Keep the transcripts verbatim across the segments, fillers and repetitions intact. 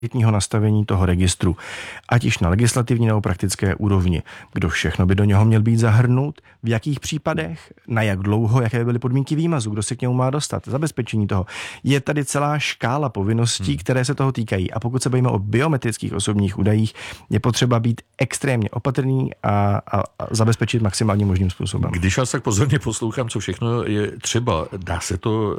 nastavení toho registru, ať již na legislativní nebo praktické úrovni. Kdo všechno by do něho měl být zahrnut, v jakých případech, na jak dlouho, jaké by byly podmínky výmazu, kdo se k němu má dostat, zabezpečení toho. Je tady celá škála povinností, hmm. které se toho týkají. A pokud se bavíme o biometrických osobních údajích, je potřeba být extrémně opatrný a, a, a zabezpečit maximálním možným způsobem. Když vás tak pozorně poslouchám, co všechno je třeba, dá se to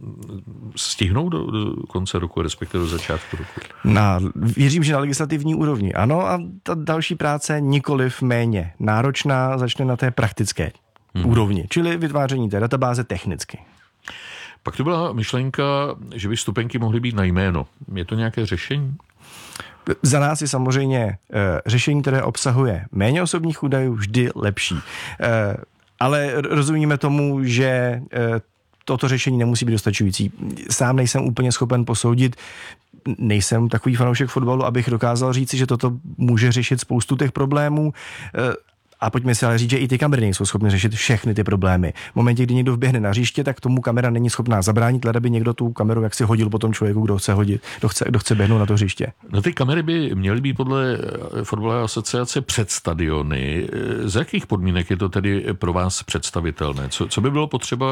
stihnout do, do konce roku, respektive do začátku roku? Na, věřím, že na legislativní úrovni ano, a ta další práce nikoliv méně náročná začne na té praktické hmm. úrovni, čili vytváření té databáze technicky. Pak tu byla myšlenka, že by vstupenky mohly být na jméno. Je to nějaké řešení? Za nás je samozřejmě e, řešení, které obsahuje méně osobních údajů, vždy lepší. E, ale rozumíme tomu, že e, toto řešení nemusí být dostačující. Sám nejsem úplně schopen posoudit, nejsem takový fanoušek fotbalu, abych dokázal říci, že toto může řešit spoustu těch problémů. A pojďme si ale říct, že i ty kamery nejsou schopny řešit všechny ty problémy. V momentě, kdy někdo vběhne na hřiště, tak tomu kamera není schopná zabránit, leda by někdo tu kameru jaksi hodil po tom člověku, kdo chce hodit, kdo chce, kdo chce běhnout na to hřiště. No ty kamery by měly být podle fotbalové asociace před stadiony. Z jakých podmínek je to tedy pro vás představitelné? Co, co by bylo potřeba,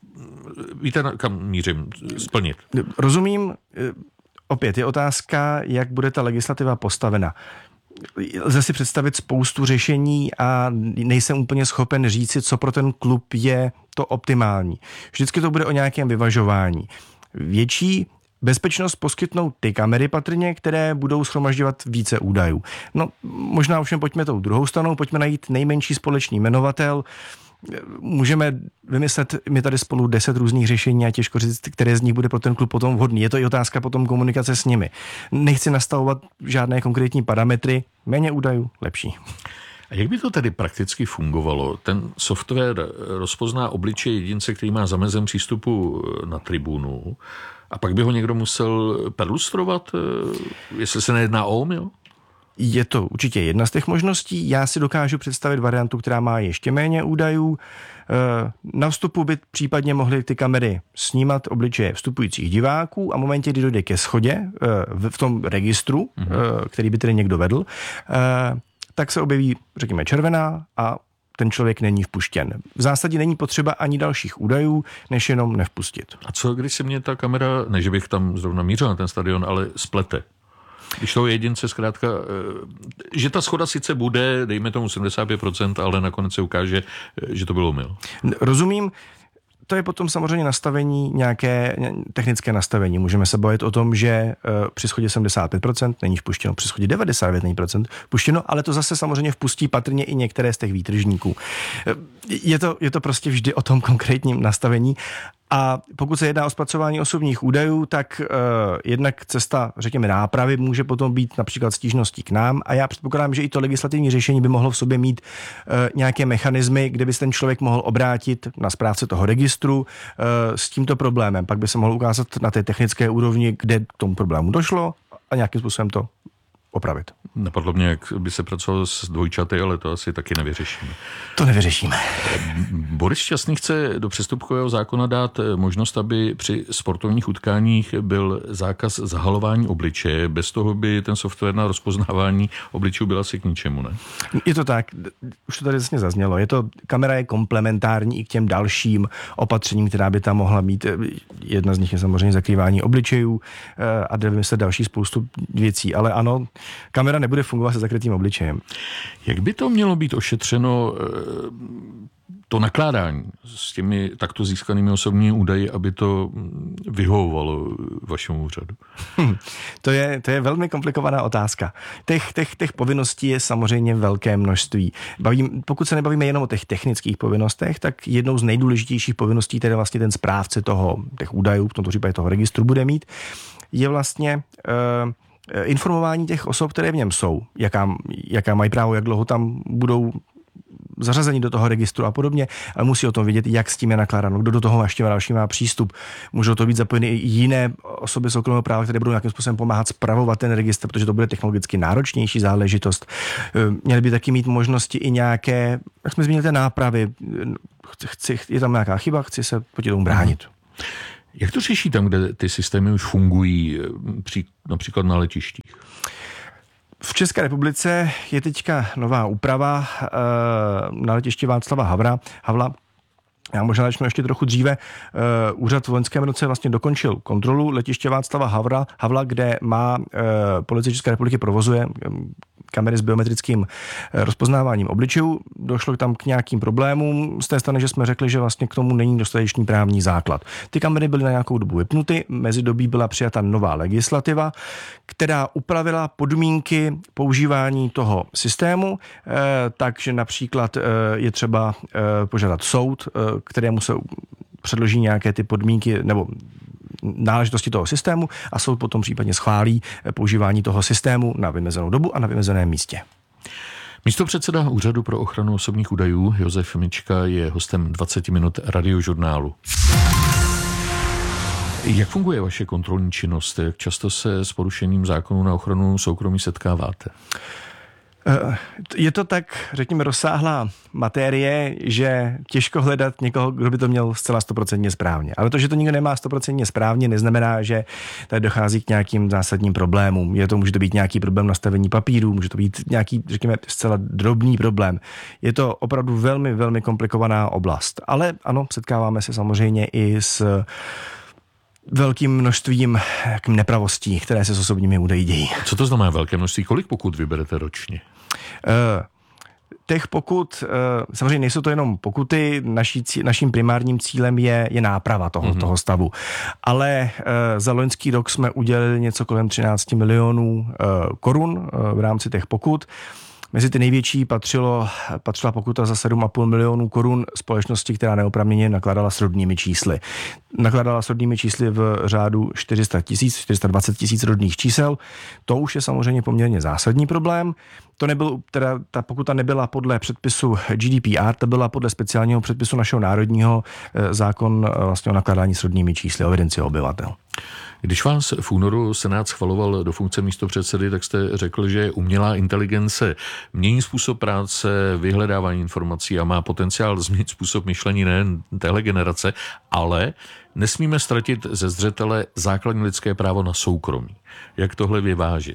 víte, kam mířím, splnit? Rozumím. Opět je otázka, jak bude ta legislativa postavena. Lze si představit spoustu řešení a nejsem úplně schopen říci, co pro ten klub je to optimální. Vždycky to bude o nějakém vyvažování. Větší bezpečnost poskytnou ty kamery patrně, které budou shromažďovat více údajů. No, možná ovšem pojďme tou druhou stranou, pojďme najít nejmenší společný jmenovatel. Můžeme vymyslet my tady spolu deset různých řešení a těžko říct, které z nich bude pro ten klub potom vhodný. Je to i otázka potom komunikace s nimi. Nechci nastavovat žádné konkrétní parametry, méně údajů, lepší. A jak by to tedy prakticky fungovalo? Ten software rozpozná obličej jedince, který má zamezen přístupu na tribunu, a pak by ho někdo musel perlustrovat, jestli se nejedná o omyl? Je to určitě jedna z těch možností. Já si dokážu představit variantu, která má ještě méně údajů. Na vstupu by případně mohly ty kamery snímat obličeje vstupujících diváků a v momentě, kdy dojde ke shodě v tom registru, mm-hmm. který by tedy někdo vedl, tak se objeví, řekněme, červená a ten člověk není vpuštěn. V zásadě není potřeba ani dalších údajů, než jenom nevpustit. A co, když se mě ta kamera, ne že bych tam zrovna mířil na ten stadion, ale splete? Když toho jedince zkrátka, že ta shoda sice bude, dejme tomu sedmdesát pět procent, ale nakonec se ukáže, že to bylo omyl. Rozumím. To je potom samozřejmě nastavení, nějaké technické nastavení. Můžeme se bavit o tom, že při schodě sedmdesát pět procent není vpuštěno, při schodě devadesát devět procent vpuštěno, ale to zase samozřejmě vpustí patrně i některé z těch výtržníků. Je to, je to prostě vždy o tom konkrétním nastavení. A pokud se jedná o zpracování osobních údajů, tak uh, jednak cesta, řekněme, nápravy může potom být například stížností k nám a já předpokládám, že i to legislativní řešení by mohlo v sobě mít uh, nějaké mechanismy, kde by se ten člověk mohl obrátit na správce toho registru uh, s tímto problémem. Pak by se mohl ukázat na té technické úrovni, kde k tomu problému došlo a nějakým způsobem to opravit. Napadlo mě, jak by se pracovalo s dvojčaty, ale to asi taky nevyřešíme. To nevyřešíme. Boris Šťastný chce do přestupkového zákona dát možnost, aby při sportovních utkáních byl zákaz zahalování obličeje. Bez toho by ten software na rozpoznávání obličejů byl asi k ničemu, ne? Je to tak, už to tady vlastně zaznělo. Je to, kamera je komplementární i k těm dalším opatřením, která by tam mohla být. Jedna z nich je samozřejmě zakrývání obličejů a jde vymyslet další spoustu věcí, ale ano, kamera nebude fungovat se zakrytým obličejem. Jak by to mělo být ošetřeno, to nakládání s těmi takto získanými osobními údaji, aby to vyhovovalo vašemu úřadu? Hm, to, je, to je velmi komplikovaná otázka. Těch, těch, těch povinností je samozřejmě velké množství. Bavím, pokud se nebavíme jenom o těch technických povinnostech, tak jednou z nejdůležitějších povinností, které vlastně ten správce toho, těch údajů, v tomto případě toho registru bude mít, je vlastně Uh, informování těch osob, které v něm jsou, jaká, jaká mají právo, jak dlouho tam budou zařazení do toho registru a podobně, ale musí o tom vědět, jak s tím je nakládáno, kdo do toho ještě další má přístup. Můžou to být zapojeny i jiné osoby soukromého práva, které budou nějakým způsobem pomáhat spravovat ten registr, protože to bude technologicky náročnější záležitost. Měly by taky mít možnosti i nějaké, jak jsme zmínili, té nápravy. Chci, je tam nějaká chyba, chci se proti tomu bránit. Jak to řeší tam, kde ty systémy už fungují, například na letištích? V České republice je teďka nová úprava na letišti Václava Havla. Havla. Já možná začnu ještě trochu dříve. Úřad v loňském roce vlastně dokončil kontrolu letiště Václava Havla, Havla kde má Policie České republiky provozuje kamery s biometrickým rozpoznáváním obličejů. Došlo tam k nějakým problémům z té strany, že jsme řekli, že vlastně k tomu není dostatečný právní základ. Ty kamery byly na nějakou dobu vypnuty, mezidobí byla přijata nová legislativa, která upravila podmínky používání toho systému, takže například je třeba požádat soud, kterému se předloží nějaké ty podmínky nebo náležitosti toho systému a soud potom případně schválí používání toho systému na vymezenou dobu a na vymezeném místě. Místopředseda Úřadu pro ochranu osobních údajů Josef Mička je hostem dvacet minut Radiožurnálu. Jak funguje vaše kontrolní činnost? Jak často se s porušením zákonu na ochranu soukromí setkáváte? Je to tak, řekněme, rozsáhlá materie, že těžko hledat někoho, kdo by to měl zcela stoprocentně správně. Ale to, že to nikdo nemá stoprocentně správně, neznamená, že tady dochází k nějakým zásadním problémům. Je to, může to být nějaký problém nastavení papíru, může to být nějaký, řekněme, zcela drobný problém. Je to opravdu velmi, velmi komplikovaná oblast. Ale ano, setkáváme se samozřejmě i s velkým množstvím nepravostí, které se s osobními údaji dějí. Co to znamená velké množství? Kolik pokut vyberete ročně? Uh, těch pokut, uh, samozřejmě nejsou to jenom pokuty, naší, naším primárním cílem je, je náprava toho, mm-hmm. toho stavu. Ale uh, za loňský rok jsme udělali něco kolem třináct milionů uh, korun uh, v rámci těch pokut. Mezi ty největší patřilo, patřila pokuta za sedm a půl milionů korun společnosti, která neoprávněně nakládala s rodnými čísly. Nakládala s rodnými čísly v řádu čtyři sta tisíc, čtyři sta dvacet tisíc rodných čísel. To už je samozřejmě poměrně zásadní problém. To nebyl, teda ta pokuta nebyla podle předpisu G D P R, to byla podle speciálního předpisu našeho národního zákon vlastně o nakládání s rodnými čísly, o evidenci obyvatel. Když vás v únoru Senát schvaloval do funkce místopředsedy, tak jste řekl, že umělá inteligence mění způsob práce, vyhledávání informací a má potenciál změnit způsob myšlení nejen téhle generace, ale nesmíme ztratit ze zřetele základní lidské právo na soukromí. Jak tohle vyvážit?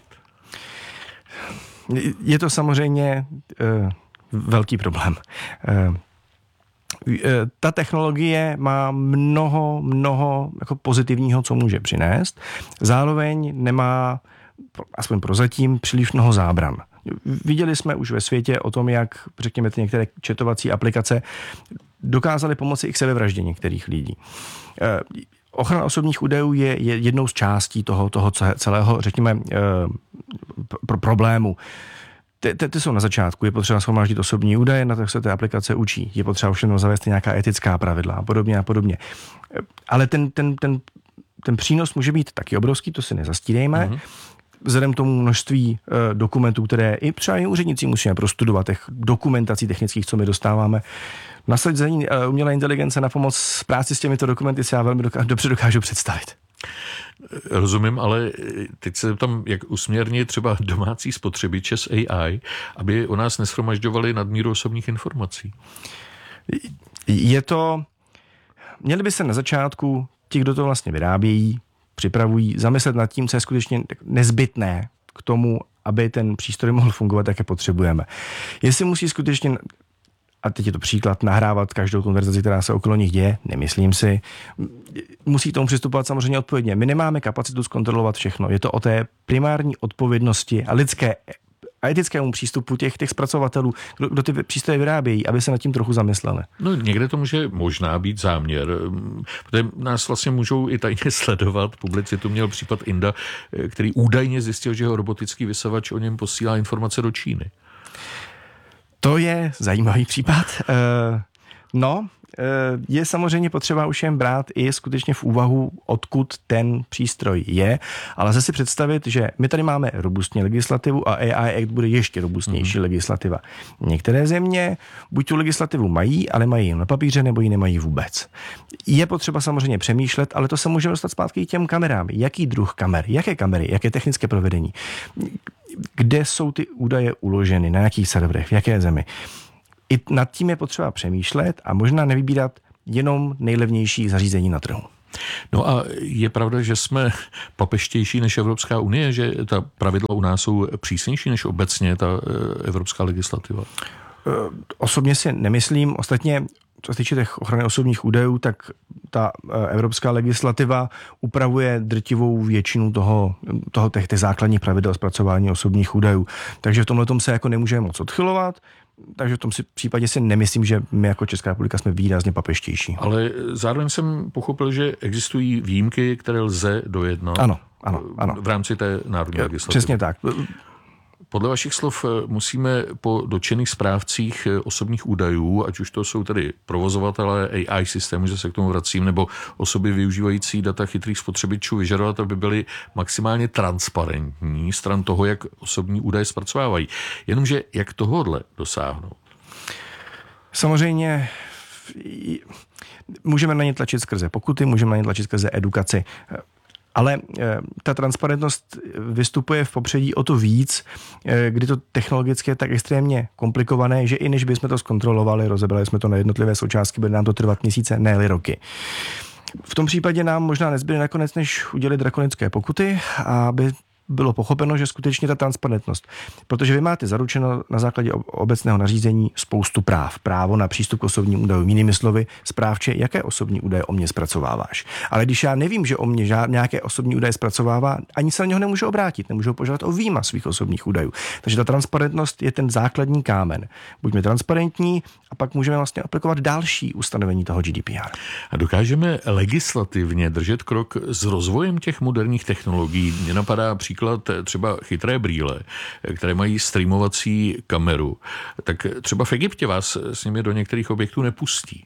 Je to samozřejmě uh, velký problém. Uh, Ta technologie má mnoho, mnoho jako pozitivního, co může přinést. Zároveň nemá, aspoň prozatím, příliš mnoho zábran. Viděli jsme už ve světě o tom, jak, řekněme, ty některé četovací aplikace dokázaly pomoci i k sebevraždě některých lidí. Ochrana osobních údajů je jednou z částí toho, toho celého, řekněme, pro problému. Ty, ty, ty jsou na začátku, je potřeba shromáždit osobní údaje, na to se té aplikace učí. Je potřeba všechno zavést nějaká etická pravidla a podobně a podobně. Ale ten, ten, ten, ten přínos může být taky obrovský, to si nezastírejme. Mm-hmm. Vzhledem k tomu množství uh, dokumentů, které i třeba i úředníci musíme prostudovat, těch dokumentací technických, co my dostáváme. Nasazení uh, umělé inteligence na pomoc práci s těmito dokumenty si já velmi doká- dobře dokážu představit. Rozumím, ale teď se tam, jak usměrnit třeba domácí spotřebiče s A I, aby o nás neshromažďovali nadmíru osobních informací. Je to, měli by se na začátku ti, kdo to vlastně vyrábějí, připravují, zamyslet nad tím, co je skutečně nezbytné k tomu, aby ten přístroj mohl fungovat, jak je potřebujeme. Jestli musí skutečně, a teď je to příklad, nahrávat každou konverzaci, která se okolo nich děje, nemyslím si. Musí tomu přistupovat samozřejmě odpovědně. My nemáme kapacitu zkontrolovat všechno. Je to o té primární odpovědnosti a lidské a etickému přístupu těch, těch zpracovatelů, kdo, kdo ty přístroje vyrábějí, aby se nad tím trochu zamysleli. No někde to může možná být záměr, protože nás vlastně můžou i tajně sledovat. Publicitu měl případ Inda, který údajně zjistil, že jeho robotický vysavač o něm posílá informace do Číny. To je zajímavý případ. No, je samozřejmě potřeba už jen brát i skutečně v úvahu, odkud ten přístroj je, ale zase si představit, že my tady máme robustní legislativu a A I Act bude ještě robustnější mm. legislativa. Některé země buď tu legislativu mají, ale mají jen na papíře, nebo ji nemají vůbec. Je potřeba samozřejmě přemýšlet, ale to se může dostat zpátky i těm kamerám. Jaký druh kamer, jaké kamery, jaké technické provedení, kde jsou ty údaje uloženy, na jakých serverech, v jaké zemi. I nad tím je potřeba přemýšlet a možná nevybírat jenom nejlevnější zařízení na trhu. No a je pravda, že jsme papeštější než Evropská unie, že ta pravidla u nás jsou přísnější než obecně ta evropská legislativa? Osobně si nemyslím. Ostatně, co se týče těch ochrany osobních údajů, tak ta evropská legislativa upravuje drtivou většinu toho, toho těch, těch základních pravidel zpracování osobních údajů. Takže v tomhletom se jako nemůžeme moc odchylovat. Takže v tom si, případě si nemyslím, že my jako Česká republika jsme výrazně papeštější. Ale zároveň jsem pochopil, že existují výjimky, které lze dojednat. Ano, ano, ano. V rámci té národní legislativy. Přesně tak. Podle vašich slov musíme po dotčených správcích osobních údajů, ať už to jsou tedy provozovatelé A I systému, že se k tomu vracím, nebo osoby využívající data chytrých spotřebičů, vyžadovat, aby byly maximálně transparentní stran toho, jak osobní údaje zpracovávají. Jenomže jak tohodle dosáhnout? Samozřejmě můžeme na ně tlačit skrze pokuty, můžeme na ně tlačit skrze edukaci. Ale ta transparentnost vystupuje v popředí o to víc, kdy to technologicky je tak extrémně komplikované, že i než bychom to zkontrolovali, rozebrali jsme to na jednotlivé součástky, bude nám to trvat měsíce, ne roky. V tom případě nám možná nezbyde nakonec, než udělit drakonické pokuty, aby bylo pochopeno, že skutečně ta transparentnost, protože vy máte zaručeno na základě obecného nařízení spoustu práv. Právo na přístup k osobním údajům. Jinými slovy, správče, jaké osobní údaje o mě zpracováváš. Ale když já nevím, že o mě žád, nějaké osobní údaje zpracovává, ani se na něho nemůžu obrátit, nemůžu požádat o výmaz svých osobních údajů. Takže ta transparentnost je ten základní kámen. Buďme transparentní a pak můžeme vlastně aplikovat další ustanovení toho G D P R. A dokážeme legislativně držet krok s rozvojem těch moderních technologií. Mně napadá příklad třeba chytré brýle, které mají streamovací kameru. Tak třeba v Egyptě vás s nimi do některých objektů nepustí.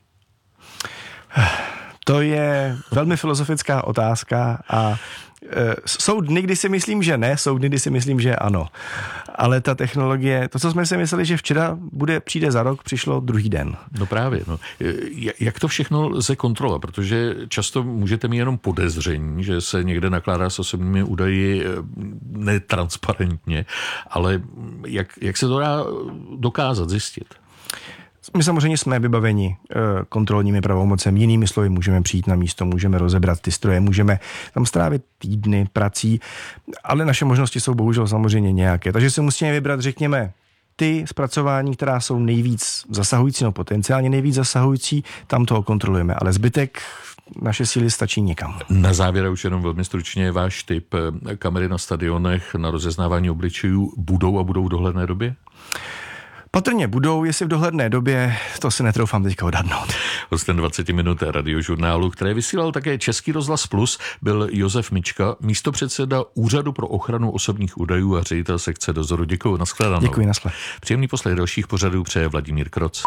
To je velmi filozofická otázka a e, jsou dny, kdy si myslím, že ne, jsou dny, kdy si myslím, že ano. Ale ta technologie, to, co jsme si mysleli, že včera bude, přijde za rok, přišlo druhý den. No právě. No. Jak to všechno lze kontrolovat? Protože často můžete mít jenom podezření, že se někde nakládá s osobními údaji netransparentně, ale jak, jak se to dá dokázat, zjistit? My samozřejmě jsme vybaveni kontrolními pravomocemi, jinými slovy můžeme přijít na místo, můžeme rozebrat ty stroje, můžeme tam strávit týdny prací, ale naše možnosti jsou bohužel samozřejmě nějaké. Takže si musíme vybrat, řekněme, ty zpracování, která jsou nejvíc zasahující, no potenciálně nejvíc zasahující, tam toho kontrolujeme, ale zbytek naše síly stačí někam. Na závěr už jenom velmi stručně váš tip. Kamery na stadionech na rozeznávání obličejů budou a budou v dohledné době? Patrně budou, jestli v dohledné době, to si netroufám teďka odhadnout. Hostem dvacet minut radiožurnálu, které vysílal také Český rozhlas Plus, byl Josef Mička, místopředseda Úřadu pro ochranu osobních údajů a ředitel sekce dozoru. Děkuji, nashledanou. Děkuji, nashledanou. Příjemný poslech dalších pořadů přeje Vladimír Kroc.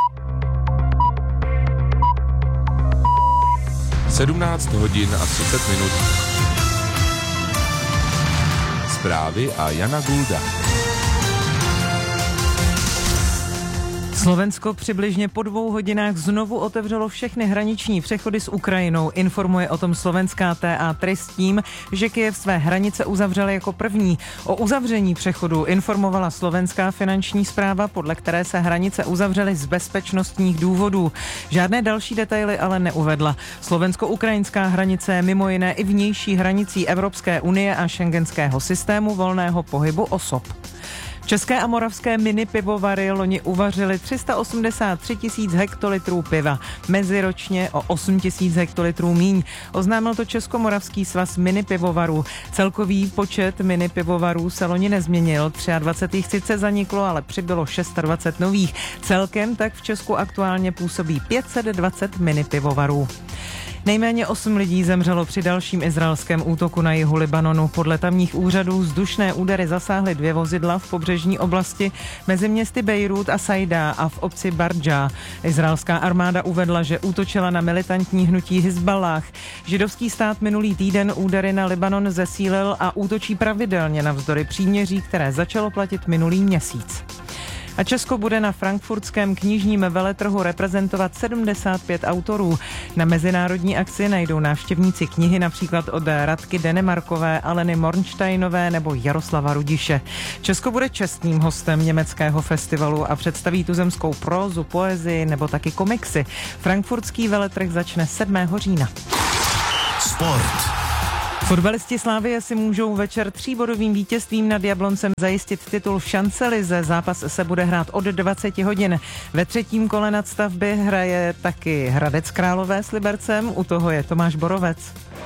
sedmnáct hodin a třicet minut. Zprávy a Jana Gulda. Slovensko přibližně po dvou hodinách znovu otevřelo všechny hraniční přechody s Ukrajinou. Informuje o tom slovenská T A T R I S tím, že Kyjev své hranice uzavřel jako první. O uzavření přechodu informovala slovenská finanční správa, podle které se hranice uzavřely z bezpečnostních důvodů. Žádné další detaily ale neuvedla. Slovensko-ukrajinská hranice je mimo jiné i vnější hranicí Evropské unie a šengenského systému volného pohybu osob. České a moravské mini pivovary loni uvařily tři sta osmdesát tři tisíc hektolitrů piva, meziročně o osm tisíc hektolitrů míň. Oznámil to Českomoravský svaz mini pivovarů. Celkový počet mini pivovarů se loni nezměnil, dvacet tři jich sice zaniklo, ale přibylo dvacet šest nových. Celkem tak v Česku aktuálně působí pět set dvacet mini pivovarů. Nejméně osm lidí zemřelo při dalším izraelském útoku na jihu Libanonu. Podle tamních úřadů vzdušné údery zasáhly dvě vozidla v pobřežní oblasti mezi městy Bejrút a Saida a v obci Bardža. Izraelská armáda uvedla, že útočila na militantní hnutí Hizballáh. Židovský stát minulý týden údery na Libanon zesílil a útočí pravidelně navzdory příměří, které začalo platit minulý měsíc. A Česko bude na frankfurtském knižním veletrhu reprezentovat sedmdesát pět autorů. Na mezinárodní akci najdou návštěvníci knihy například od Radky Denemarkové, Aleny Mornsteinové nebo Jaroslava Rudiše. Česko bude čestným hostem německého festivalu a představí tuzemskou prózu, poezii nebo taky komiksy. Frankfurtský veletrh začne sedmého října. Sport. Fotbalisti Slavie si můžou večer tříbodovým vítězstvím nad Jabloncem zajistit titul v šancelize. Zápas se bude hrát od dvacet hodin. Ve třetím kole nadstavby hraje taky Hradec Králové s Libercem, u toho je Tomáš Borovec.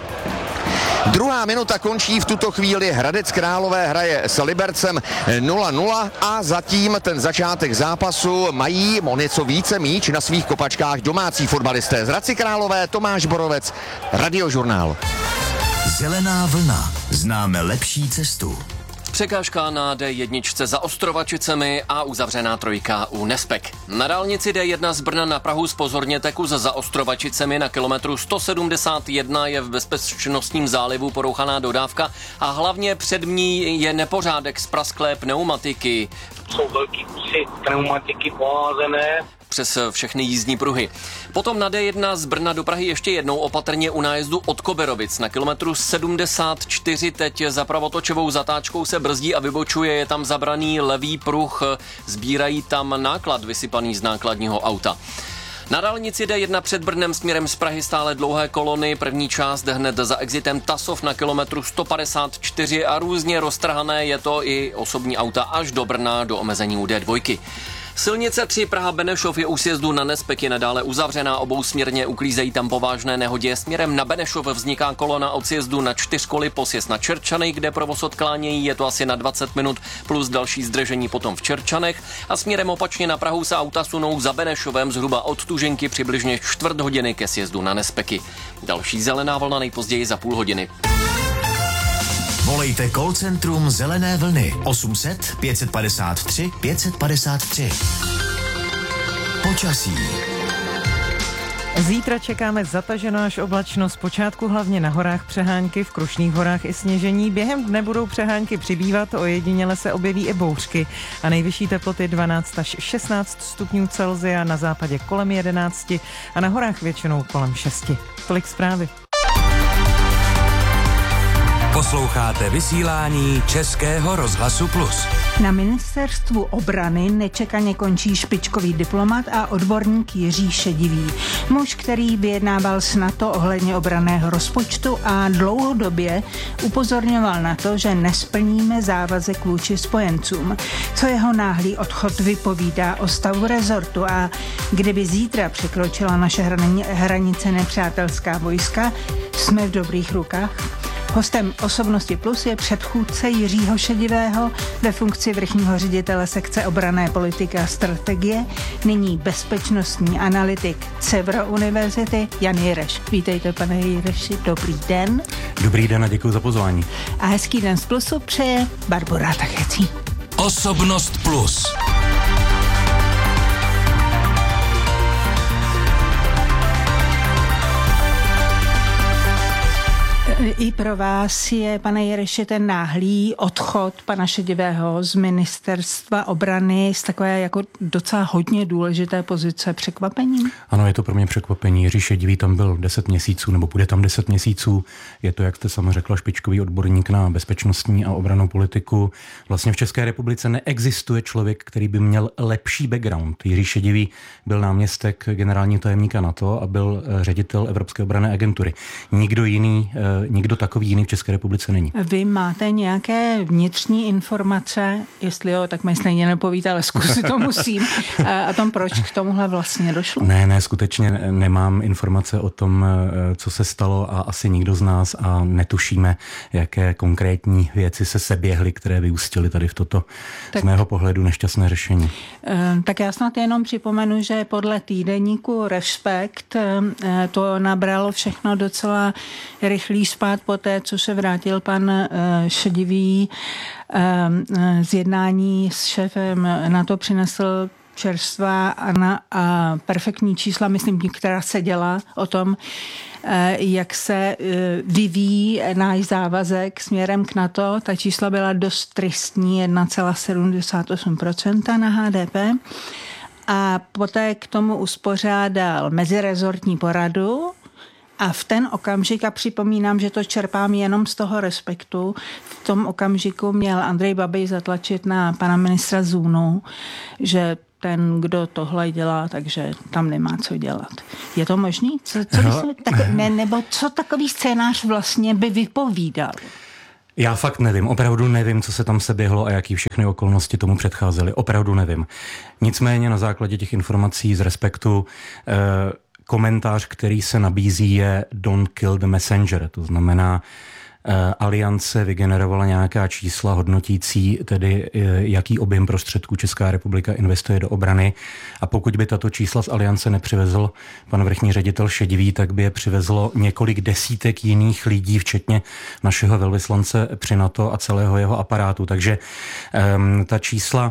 Druhá minuta končí v tuto chvíli. Hradec Králové hraje s Libercem nula nula a zatím ten začátek zápasu mají o něco více míč na svých kopačkách domácí fotbalisté. Z Hradci Králové Tomáš Borovec, Radiožurnál. Zelená vlna. Známe lepší cestu. Překážka na D jedna za Ostrovačicemi a uzavřená trojka u Nespek. Na dálnici D jedna z Brna na Prahu zpozorněte kus za Ostrovačicemi na kilometru sto sedmdesát jedna je v bezpečnostním zálivu porouchaná dodávka a hlavně před ní je nepořádek z prasklé pneumatiky. Jsou velký kusy pneumatiky poházené přes všechny jízdní pruhy. Potom na D jedna z Brna do Prahy ještě jednou opatrně u nájezdu od Koberovic. Na kilometru sedmdesát čtyři teď za pravotočovou zatáčkou se brzdí a vybočuje, je tam zabraný levý pruh, sbírají tam náklad vysypaný z nákladního auta. Na dálnici D jedna před Brnem směrem z Prahy stále dlouhé kolony, první část hned za exitem Tasov na kilometru sto padesát čtyři a různě roztrhané je to i osobní auta až do Brna do omezení u D dva. Silnice tři Praha-Benešov je u sjezdu na Nespek je nadále uzavřená, obousměrně uklízejí tam po vážné nehodě. Směrem na Benešov vzniká kolona od sjezdu na Čtyřkoly po sjezd na Čerčany, kde provoz odklánějí, je to asi na dvacet minut plus další zdržení potom v Čerčanech a směrem opačně na Prahu se auta sunou za Benešovem zhruba od Tuženky přibližně čtvrt hodiny ke sjezdu na Nespeky. Další zelená vlna nejpozději za půl hodiny. Volejte call centrum Zelené vlny osm set pět padesát tři pět padesát tři. Počasí. Zítra čekáme zataženou až oblačno, zpočátku hlavně na horách přehánky, v Krušných horách i sněžení. Během dne budou přehánky přibývat, ojediněle se objeví i bouřky a nejvyšší teploty dvanáct až šestnáct stupňů Celsia, na západě kolem jedenáct a na horách většinou kolem šest. Tolik zprávy. Posloucháte vysílání Českého rozhlasu Plus. Na ministerstvu obrany nečekaně končí špičkový diplomat a odborník Jiří Šedivý. Muž, který vyjednával s NATO ohledně obranného rozpočtu a dlouhodobě upozorňoval na to, že nesplníme závazek vůči spojencům. Co jeho náhlý odchod vypovídá o stavu rezortu a kdyby zítra překročila naše hranice nepřátelská vojska, jsme v dobrých rukách? Hostem Osobnosti Plus je předchůdce Jiřího Šedivého ve funkci vrchního ředitele sekce obranné politiky a strategie, nyní bezpečnostní analytik Cevro univerzity Jan Jireš. Vítejte, pane Jireši, dobrý den. Dobrý den a děkuji za pozvání. A hezký den z Plusu přeje Barbora Tachecí. Osobnost Plus. I pro vás je, pane Jireši, ten náhlý odchod pana Šedivého z ministerstva obrany z takové jako docela hodně důležité pozice překvapením? Ano, je to pro mě překvapení. Jiří Šedivý tam byl deset měsíců, nebo bude tam deset měsíců. Je to, jak jste sama řekla, špičkový odborník na bezpečnostní a obrannou politiku. Vlastně v České republice neexistuje člověk, který by měl lepší background. Jiří Šedivý byl náměstek generálního tajemníka NATO a byl ředitel Evropské obranné agentury. Nikdo jiný Nikdo takový jiný v České republice není. Vy máte nějaké vnitřní informace, jestli jo, tak mi stejně nepovíte, ale zkusit to musím, a tom, proč k tomuhle vlastně došlo? Ne, ne, skutečně nemám informace o tom, co se stalo a asi nikdo z nás a netušíme, jaké konkrétní věci se seběhly, které vyústily tady v toto tak, z mého pohledu nešťastné řešení. Tak já snad jenom připomenu, že podle týdeníku Respekt to nabralo všechno docela rychlý spát po té, co se vrátil pan Šedivý z jednání s šéfem NATO, přinesl čerstvá a, na, a perfektní čísla, myslím, která se dělá o tom, jak se vyvíjí náš závazek směrem k NATO. Ta čísla byla dost tristní, jedna celá sedmdesát osm procent na H D P. A poté k tomu uspořádal mezirezortní poradu. A v ten okamžik, a připomínám, že to čerpám jenom z toho Respektu, v tom okamžiku měl Andrej Babiš zatlačit na pana ministra Zůnu, že ten, kdo tohle dělá, takže tam nemá co dělat. Je to možný? Co, co by se, tak, ne, nebo co takový scénář vlastně by vypovídal? Já fakt nevím, opravdu nevím, co se tam seběhlo a jaký všechny okolnosti tomu předcházely. Opravdu nevím. Nicméně na základě těch informací z Respektu eh, komentář, který se nabízí, je don't kill the messenger. To znamená, Aliance vygenerovala nějaká čísla hodnotící, tedy jaký objem prostředků Česká republika investuje do obrany. A pokud by tato čísla z Aliance nepřivezl pan vrchní ředitel Šedivý, tak by je přivezlo několik desítek jiných lidí, včetně našeho velvyslance při NATO a celého jeho aparátu. Takže um, ta čísla,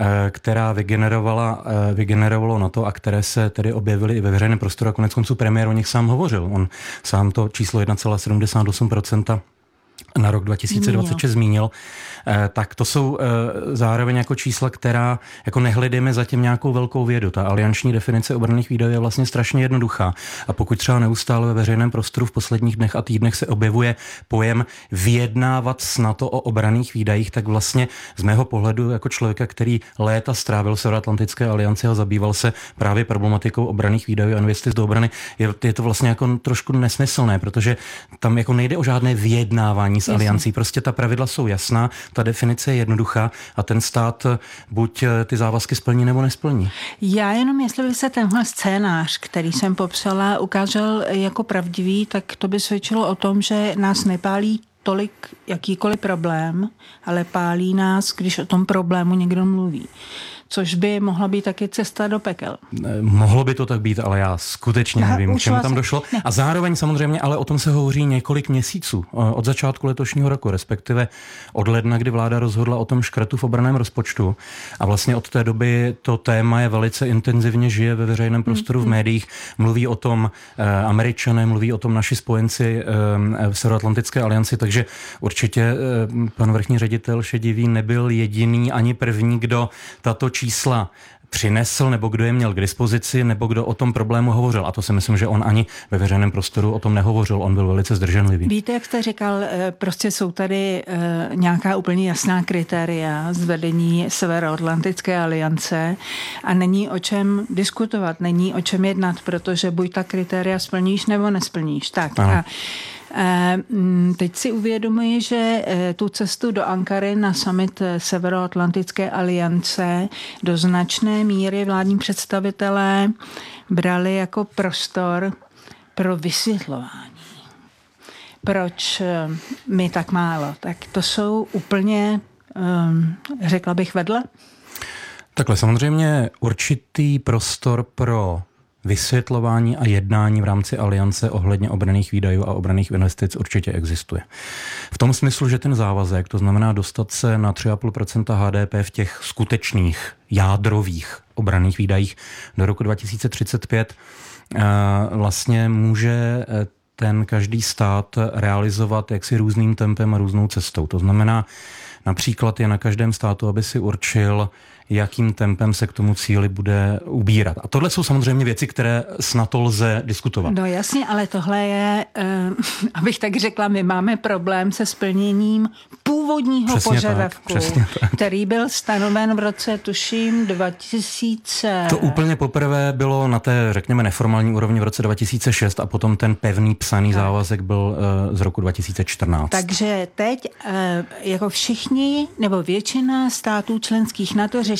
která vygenerovala, vygenerovalo NATO a které se tedy objevily i ve veřejném prostoru a konec konců premiér o nich sám hovořil. On sám to číslo jedna celá sedmdesát osm procenta na rok dva tisíce dvacet šest zmínil, tak to jsou zároveň jako čísla, která jako nehledíme zatím nějakou velkou vědu. Ta alianční definice obranných výdajů je vlastně strašně jednoduchá. A pokud třeba neustále ve veřejném prostoru v posledních dnech a týdnech se objevuje pojem vyjednávat s NATO o obranných výdajích, tak vlastně z mého pohledu jako člověka, který léta strávil v Severoatlantické alianci a zabýval se právě problematikou obranných výdajů a investic do obrany, je, je to vlastně jako trošku nesmyslné, protože tam jako nejde o žádné vyjednávání s aliancí. Prostě ta pravidla jsou jasná, ta definice je jednoduchá a ten stát buď ty závazky splní nebo nesplní. Já jenom, jestli by se tenhle scénář, který jsem popsala, ukázal jako pravdivý, tak to by svědčilo o tom, že nás nepálí tolik jakýkoliv problém, ale pálí nás, když o tom problému někdo mluví. Což by mohla být taky cesta do pekel. Mohlo by to tak být, ale já skutečně Aha, nevím, k čemu tam jsem... došlo. Ne. A zároveň samozřejmě, ale o tom se hovoří několik měsíců. Od začátku letošního roku, respektive od ledna, kdy vláda rozhodla o tom škrtu v obranném rozpočtu. A vlastně od té doby to téma je velice intenzivně žije ve veřejném prostoru, v médiích. Mluví o tom eh, Američané, mluví o tom naši spojenci eh, v Severoatlantické alianci, takže určitě eh, pan vrchní ředitel Šedivý nebyl jediný ani první, kdo tato čísla přinesl, nebo kdo je měl k dispozici, nebo kdo o tom problému hovořil. A to si myslím, že on ani ve veřejném prostoru o tom nehovořil. On byl velice zdrženlivý. Víte, jak jste říkal, prostě jsou tady nějaká úplně jasná kritéria z vedení Severoatlantické aliance a není o čem diskutovat, není o čem jednat, protože buď ta kritéria splníš, nebo nesplníš. Tak a teď si uvědomuji, že tu cestu do Ankary na summit Severoatlantické aliance do značné míry vládní představitelé brali jako prostor pro vysvětlování. Proč my tak málo? Tak to jsou úplně, řekla bych, vedle? Takhle samozřejmě určitý prostor pro vysvětlování a jednání v rámci aliance ohledně obranných výdajů a obranných investic určitě existuje. V tom smyslu, že ten závazek, to znamená dostat se na tři celá pět procenta H D P v těch skutečných jádrových obranných výdajích do roku dva tisíce třicet pět, vlastně může ten každý stát realizovat jaksi různým tempem a různou cestou. To znamená, například je na každém státu, aby si určil, jakým tempem se k tomu cíli bude ubírat. A tohle jsou samozřejmě věci, které snad to lze diskutovat. No jasně, ale tohle je, uh, abych tak řekla, my máme problém se splněním původního přesně požadavku, tak, který byl stanoven v roce, tuším, dva tisíce. To úplně poprvé bylo na té, řekněme, neformální úrovni v roce dva tisíce šest a potom ten pevný psaný tak. závazek byl uh, z roku dva tisíce čtrnáct. Takže teď uh, jako všichni, nebo většina států členských NATO řeší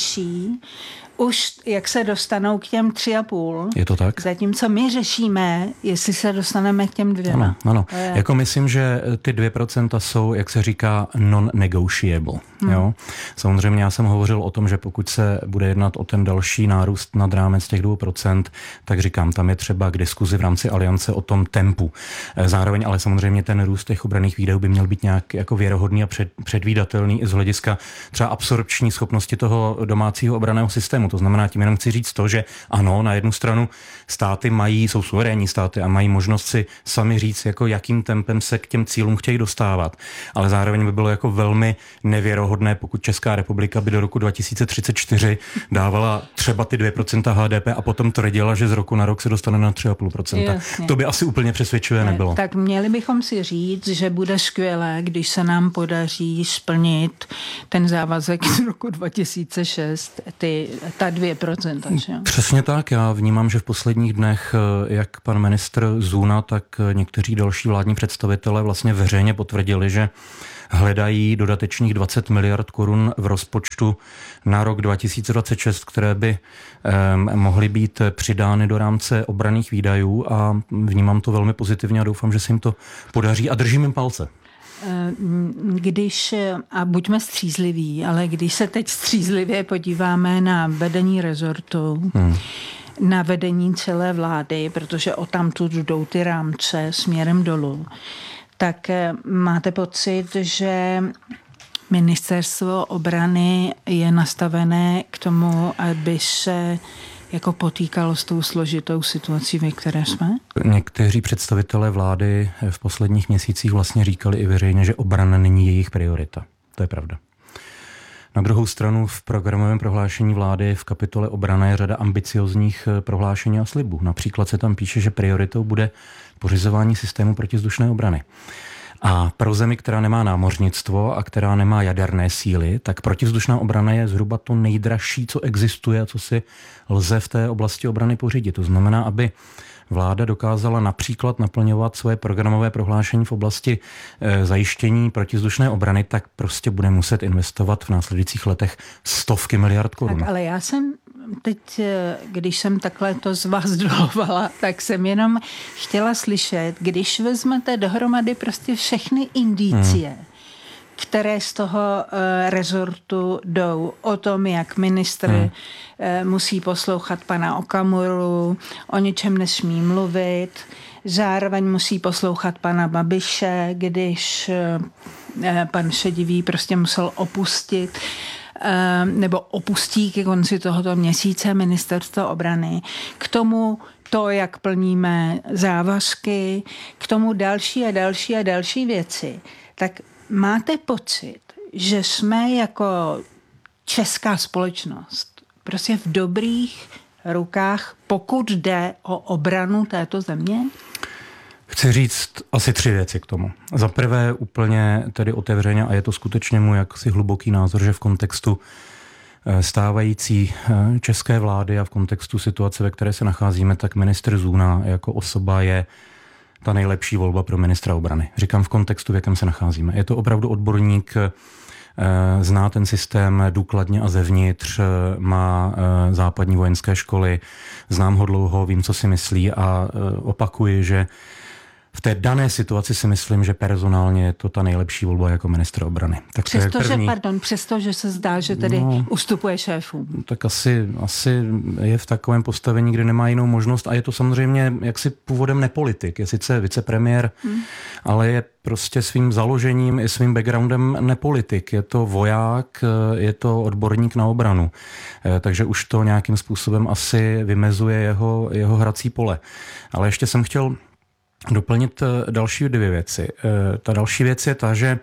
už, jak se dostanou k těm tři a půl. Je to tak? Zatímco my řešíme, jestli se dostaneme k těm dvěma. Ano, ano. Je... Jako myslím, že ty dvě procenta jsou, jak se říká, non-negotiable. Hmm. Jo? Samozřejmě já jsem hovořil o tom, že pokud se bude jednat o ten další nárůst nad rámec těch dvou procent, tak říkám, tam je třeba k diskuzi v rámci aliance o tom tempu. Zároveň ale samozřejmě ten růst těch obranných výdajů by měl být nějak jako věrohodný a před, předvídatelný i z hlediska třeba absorpční schopnosti toho domácího obranného systému. To znamená, tím jenom chci říct to, že ano, na jednu stranu státy mají, jsou suverénní státy a mají možnost si sami říct, jako jakým tempem se k těm cílům chtějí dostávat. Ale zároveň by bylo jako velmi nevěrohodné, pokud Česká republika by do roku dva tisíce třicet čtyři dávala třeba ty dvě procenta H D P a potom tvrdila, že z roku na rok se dostane na tři celá pět procenta. To by asi úplně přesvědčivé nebylo. Tak měli bychom si říct, že bude skvělé, když se nám podaří splnit ten závazek z roku dva tisíce šest, ty ta dvě procenta. Přesně tak. Já vnímám, že v posledních dnech jak pan ministr Zuna, tak někteří další vládní představitelé vlastně veřejně potvrdili, že hledají dodatečných dvacet miliard korun v rozpočtu na rok dva tisíce dvacet šest, které by eh, mohly být přidány do rámce obranných výdajů a vnímám to velmi pozitivně a doufám, že se jim to podaří a držím jim palce. Když, a buďme střízliví, ale když se teď střízlivě podíváme na vedení rezortu, hmm. na vedení celé vlády, protože o tamtud jdou ty rámce směrem dolů, tak máte pocit, že ministerstvo obrany je nastavené k tomu, aby se jako potýkalo s tou složitou situací, ve které jsme? Někteří představitelé vlády v posledních měsících vlastně říkali i veřejně, že obrana není jejich priorita. To je pravda. Na druhou stranu v programovém prohlášení vlády v kapitole obrana je řada ambiciozních prohlášení a slibů. Například se tam píše, že prioritou bude pořizování systému protivzdušné obrany. A pro zemi, která nemá námořnictvo a která nemá jaderné síly, tak protivzdušná obrana je zhruba to nejdražší, co existuje a co si lze v té oblasti obrany pořídit. To znamená, aby vláda dokázala například naplňovat svoje programové prohlášení v oblasti e, zajištění protivzdušné obrany, tak prostě bude muset investovat v následujících letech stovky miliard korun. Tak, ale já jsem teď, když jsem takhle to z vás dolovala, tak jsem jenom chtěla slyšet, když vezmete dohromady prostě všechny indicie, hmm. které z toho uh, rezortu jdou o tom, jak ministr hmm. uh, musí poslouchat pana Okamuru, o ničem nesmí mluvit, zároveň musí poslouchat pana Babiše, když uh, pan Šedivý prostě musel opustit nebo opustí ke konci tohoto měsíce ministerstvo obrany. K tomu to, jak plníme závazky, k tomu další a další a další věci. Tak máte pocit, že jsme jako česká společnost prostě v dobrých rukách, pokud jde o obranu této země? Chci říct asi tři věci k tomu. Za prvé úplně tedy otevřeně, a je to skutečně můj jaksi hluboký názor, že v kontextu stávající české vlády a v kontextu situace, ve které se nacházíme, tak ministr Zuna jako osoba je ta nejlepší volba pro ministra obrany. Říkám v kontextu, v jakém se nacházíme. Je to opravdu odborník, zná ten systém důkladně a zevnitř, má západní vojenské školy, znám ho dlouho, vím, co si myslí a opakuji, že v té dané situaci si myslím, že personálně je to ta nejlepší volba jako ministr obrany. Tak přesto, že, pardon, přesto, že se zdá, že tedy no, ustupuje šéfům. Tak asi, asi je v takovém postavení, kde nemá jinou možnost a je to samozřejmě jaksi původem nepolitik. Je sice vicepremiér, hmm. ale je prostě svým založením i svým backgroundem nepolitik. Je to voják, je to odborník na obranu. Takže už to nějakým způsobem asi vymezuje jeho, jeho hrací pole. Ale ještě jsem chtěl doplnit další dvě věci. Ta další věc je ta, že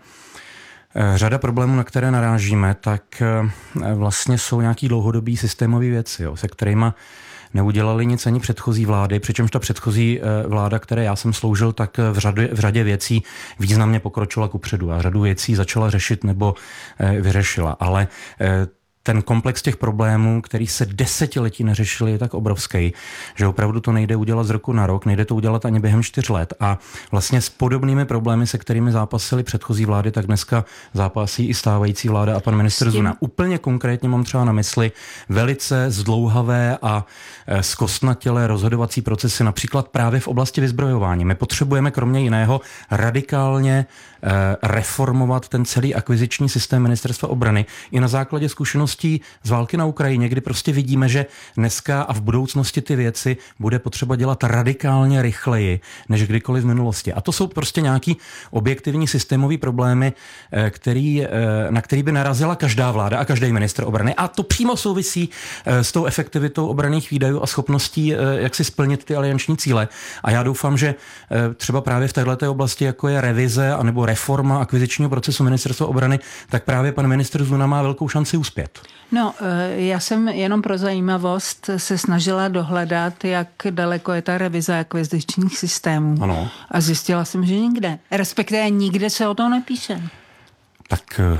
řada problémů, na které narážíme, tak vlastně jsou nějaký dlouhodobý systémový věci, jo, se kterýma neudělali nic ani předchozí vlády, přičemž ta předchozí vláda, které já jsem sloužil, tak v řadě, v řadě věcí významně pokročila kupředu a řadu věcí začala řešit nebo vyřešila. Ale ten komplex těch problémů, který se desetiletí neřešili, je tak obrovský, že opravdu to nejde udělat z roku na rok, nejde to udělat ani během čtyř let. A vlastně s podobnými problémy, se kterými zápasily předchozí vlády, tak dneska zápasí i stávající vláda a pan ministr Zuna. Úplně konkrétně mám třeba na mysli velice zdlouhavé a zkostnatělé rozhodovací procesy, například právě v oblasti vyzbrojování. My potřebujeme kromě jiného radikálně reformovat ten celý akviziční systém ministerstva obrany i na základě zkušeností z války na Ukrajině, kdy prostě vidíme, že dneska a v budoucnosti ty věci bude potřeba dělat radikálně rychleji, než kdykoliv v minulosti. A to jsou prostě nějaký objektivní systémový problémy, který, na který by narazila každá vláda a každý ministr obrany. A to přímo souvisí s tou efektivitou obranných výdajů a schopností, jak si splnit ty alianční cíle. A já doufám, že třeba právě v této oblasti, jako je revize anebo reforma akvizičního procesu ministerstva obrany, tak právě pan ministr Zuna má velkou šanci uspět. No, já jsem jenom pro zajímavost se snažila dohledat, jak daleko je ta revize akvizičních systémů. Ano. A zjistila jsem, že nikde. Respektive nikde se o tom nepíše. Tak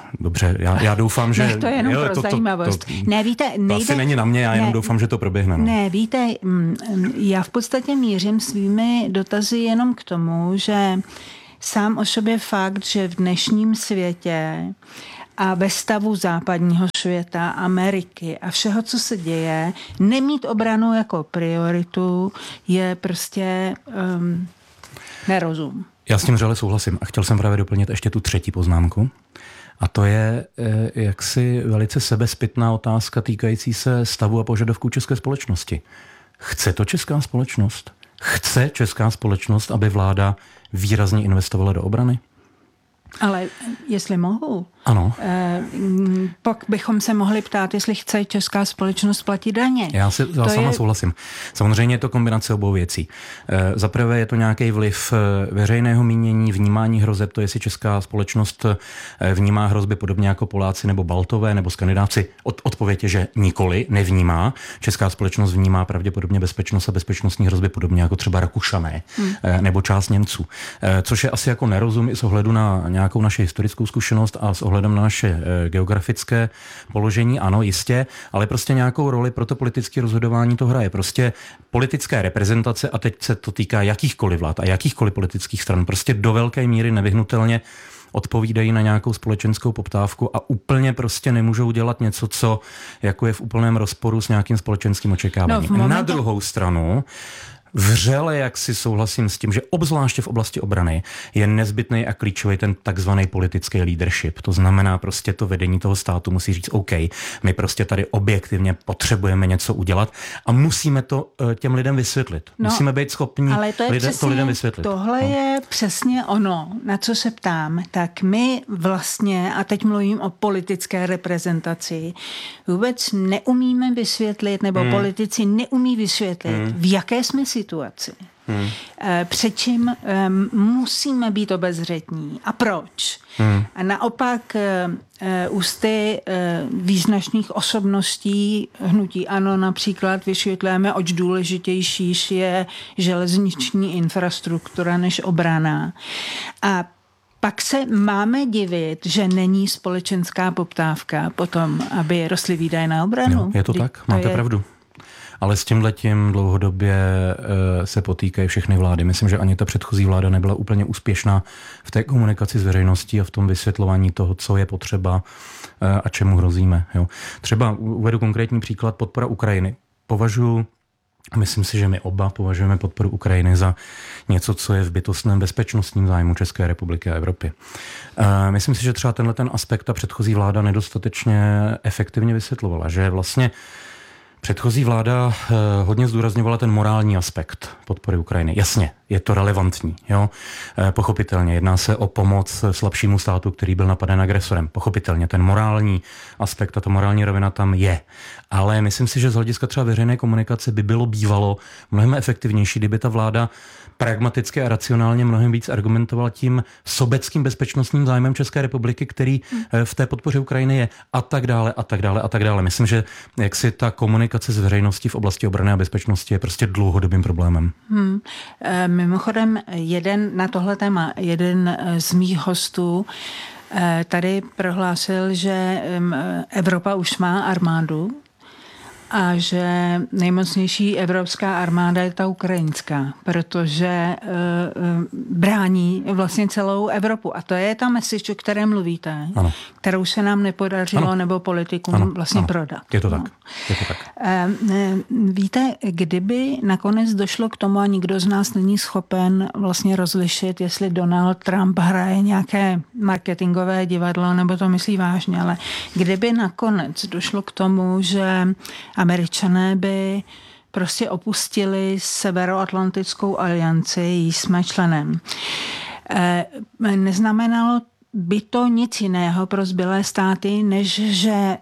Dobře, já, já doufám, že... Ne, to je jenom jo, pro to, zajímavost. To, to, ne, víte, nejde... To asi není na mě, já jenom ne, doufám, že to proběhne. No. Ne, víte, já v podstatě mířím svými dotazy jenom k tomu, že sám o sobě fakt, že v dnešním světě a ve stavu západního světa, Ameriky a všeho, co se děje, nemít obranu jako prioritu je prostě um, nerozum. Já s tím řele souhlasím a chtěl jsem právě doplnit ještě tu třetí poznámku. A to je eh, jaksi velice sebezpytná otázka týkající se stavu a požadavků české společnosti. Chce to česká společnost? Chce česká společnost, aby vláda výrazně investovala do obrany? Ale jestli mohu, ano. Eh, pak bychom se mohli ptát, jestli chce česká společnost platit daně. Já si já sama je... souhlasím. Samozřejmě je to kombinace obou věcí. E, Za prvé je to nějaký vliv veřejného mínění, vnímání hrozeb, to jestli česká společnost vnímá hrozby podobně jako Poláci nebo Baltové nebo Skandinávci. Od, odpověď je, že nikoli, nevnímá. Česká společnost vnímá pravděpodobně bezpečnost a bezpečnostní hrozby podobně jako třeba Rakušané hmm. nebo část Němců. E, což je asi jako nerozum i s ohledu na nějakou naši historickou zkušenost a s ohledem na naše geografické položení, ano, jistě, ale prostě nějakou roli pro to politické rozhodování to hraje. Prostě politické reprezentace, a teď se to týká jakýchkoliv vlád a jakýchkoliv politických stran, prostě do velké míry nevyhnutelně odpovídají na nějakou společenskou poptávku a úplně prostě nemůžou dělat něco, co jako je v úplném rozporu s nějakým společenským očekáváním. No, momentě... Na druhou stranu vřele, jak si souhlasím s tím, že obzvláště v oblasti obrany je nezbytný a klíčový ten takzvaný politický leadership. To znamená prostě to vedení toho státu musí říct OK, my prostě tady objektivně potřebujeme něco udělat a musíme to těm lidem vysvětlit. No, musíme být schopni ale to, je lidem, přesně, to lidem vysvětlit. Tohle no. je přesně ono, na co se ptám. Tak my vlastně, a teď mluvím o politické reprezentaci, vůbec neumíme vysvětlit, nebo hmm. politici neumí vysvětlit, hmm. v jaké jsme situaci. Hmm. Před čím musíme být obezřetní a proč. Hmm. A naopak ústy význačných osobností hnutí ANO například vysvětlujeme, oč důležitější je železniční infrastruktura než obrana. A pak se máme divit, že není společenská poptávka potom, aby rostly výdaje na obranu. Jo, je to tak, máte to je... pravdu. Ale s tímhletím dlouhodobě se potýkají všechny vlády. Myslím, že ani ta předchozí vláda nebyla úplně úspěšná v té komunikaci s veřejností a v tom vysvětlování toho, co je potřeba a čemu hrozíme. Jo. Třeba uvedu konkrétní příklad podpora Ukrajiny. Považuji, myslím si, že my oba považujeme podporu Ukrajiny za něco, co je v bytostném bezpečnostním zájmu České republiky a Evropy. Myslím si, že třeba tenhle ten aspekt ta předchozí vláda nedostatečně efektivně vysvětlovala, že vlastně předchozí vláda hodně zdůrazňovala ten morální aspekt podpory Ukrajiny. Jasně, je to relevantní, jo? Pochopitelně. Jedná se o pomoc slabšímu státu, který byl napaden agresorem. Pochopitelně, ten morální aspekt a ta morální rovina tam je. Ale myslím si, že z hlediska třeba veřejné komunikace by bylo bývalo mnohem efektivnější, kdyby ta vláda pragmaticky a racionálně mnohem víc argumentoval tím sobeckým bezpečnostním zájmem České republiky, který v té podpoře Ukrajiny je a tak dále a tak dále a tak dále. Myslím, že jaksi ta komunikace s veřejností v oblasti obrany a bezpečnosti je prostě dlouhodobým problémem. Hmm. E, mimochodem, jeden na tohle téma, jeden z mých hostů e, tady prohlásil, že Evropa už má armádu, a že nejmocnější evropská armáda je ta ukrajinská, protože uh, brání vlastně celou Evropu. A to je ta message, o které mluvíte, ano. kterou se nám nepodařilo ano. nebo politikům ano. vlastně ano. prodat. Je to tak. No. Je to tak. Uh, víte, kdyby nakonec došlo k tomu a nikdo z nás není schopen vlastně rozlišit, jestli Donald Trump hraje nějaké marketingové divadlo nebo to myslí vážně, ale kdyby nakonec došlo k tomu, že Američané by prostě opustili Severoatlantickou alianci, jí jsme členem. E, neznamenalo by to nic jiného pro zbylé státy, než že e,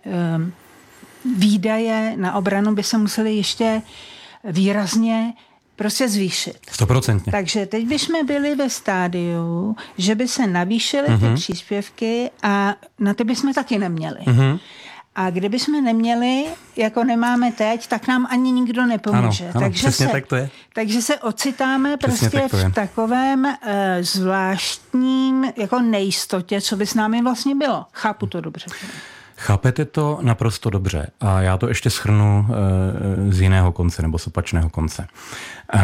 výdaje na obranu by se musely ještě výrazně prostě zvýšit. Stoprocentně. Takže teď bychom byli ve stádiu, že by se navýšily uh-huh. ty příspěvky a na ty bychom taky neměli. Uh-huh. A kdyby jsme neměli, jako nemáme teď, tak nám ani nikdo nepomůže. Ano, ano, takže přesně se, tak to je. Takže se ocitáme Přesně prostě tak v takovém uh, zvláštním jako nejistotě, co by s námi vlastně bylo. Chápu to dobře. Chápete to naprosto dobře a já to ještě shrnu uh, z jiného konce nebo z opačného konce. Uh,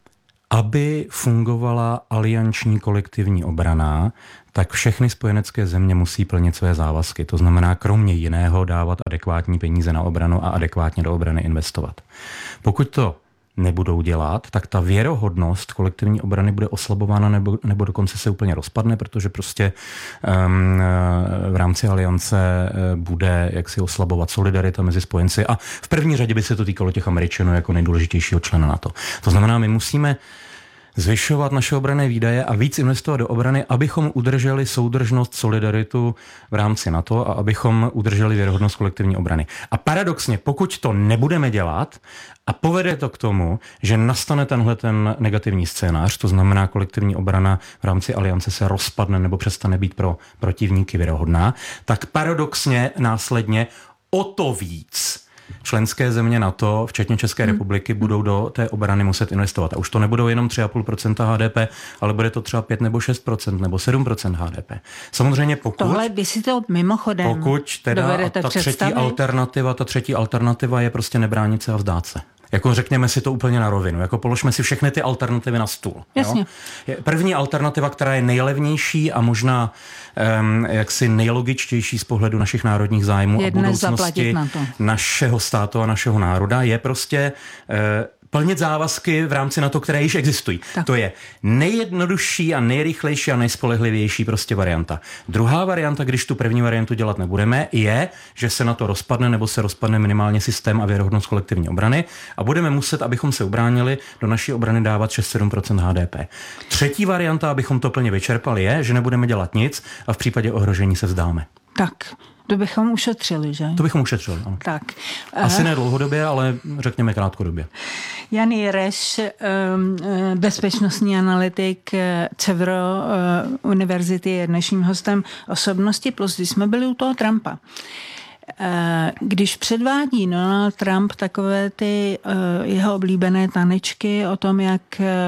aby fungovala alianční kolektivní obrana, tak všechny spojenecké země musí plnit své závazky. To znamená kromě jiného dávat adekvátní peníze na obranu a adekvátně do obrany investovat. Pokud to nebudou dělat, tak ta věrohodnost kolektivní obrany bude oslabována nebo, nebo dokonce se úplně rozpadne, protože prostě um, v rámci aliance bude jaksi oslabovat solidarita mezi spojenci a v první řadě by se to týkalo těch Američanů jako nejdůležitějšího člena NATO. To znamená, my musíme zvyšovat naše obranné výdaje a víc investovat do obrany, abychom udrželi soudržnost, solidaritu v rámci NATO a abychom udrželi věrohodnost kolektivní obrany. A paradoxně, pokud to nebudeme dělat a povede to k tomu, že nastane tenhle ten negativní scénář, to znamená kolektivní obrana v rámci aliance se rozpadne nebo přestane být pro protivníky věrohodná, tak paradoxně následně o to víc členské země NATO, včetně České republiky, budou do té obrany muset investovat. A už to nebudou jenom tři celá pět procenta H D P, ale bude to třeba pět nebo šest procent nebo sedm procent H D P. Samozřejmě pokud... Tohle by si to mimochodem Pokud teda ta třetí alternativa, ta třetí alternativa je prostě nebránit se a vzdát se. Jako řekněme si to úplně na rovinu, jako položme si všechny ty alternativy na stůl. Jasně. Jo? První alternativa, která je nejlevnější a možná um, jaksi nejlogičtější z pohledu našich národních zájmů je a budoucnosti na to. našeho státu a našeho národa, je prostě uh, plnit závazky v rámci NATO, které již existují. Tak. To je nejjednodušší a nejrychlejší a nejspolehlivější prostě varianta. Druhá varianta, když tu první variantu dělat nebudeme, je, že se na to rozpadne nebo se rozpadne minimálně systém a věrohodnost kolektivní obrany a budeme muset, abychom se ubránili, do naší obrany dávat šest až sedm procent H D P. Třetí varianta, abychom to plně vyčerpali, je, že nebudeme dělat nic a v případě ohrožení se vzdáme. Tak. To bychom ušetřili, že? To bychom ušetřili, ano. Tak. Asi ne dlouhodobě, ale řekněme krátkodobě. Jan Jireš, bezpečnostní analytik Cevro univerzity, je dnešním hostem Osobnosti plus, když jsme byli u toho Trumpa. Když předvádí Donald Trump takové ty jeho oblíbené tanečky o tom, jak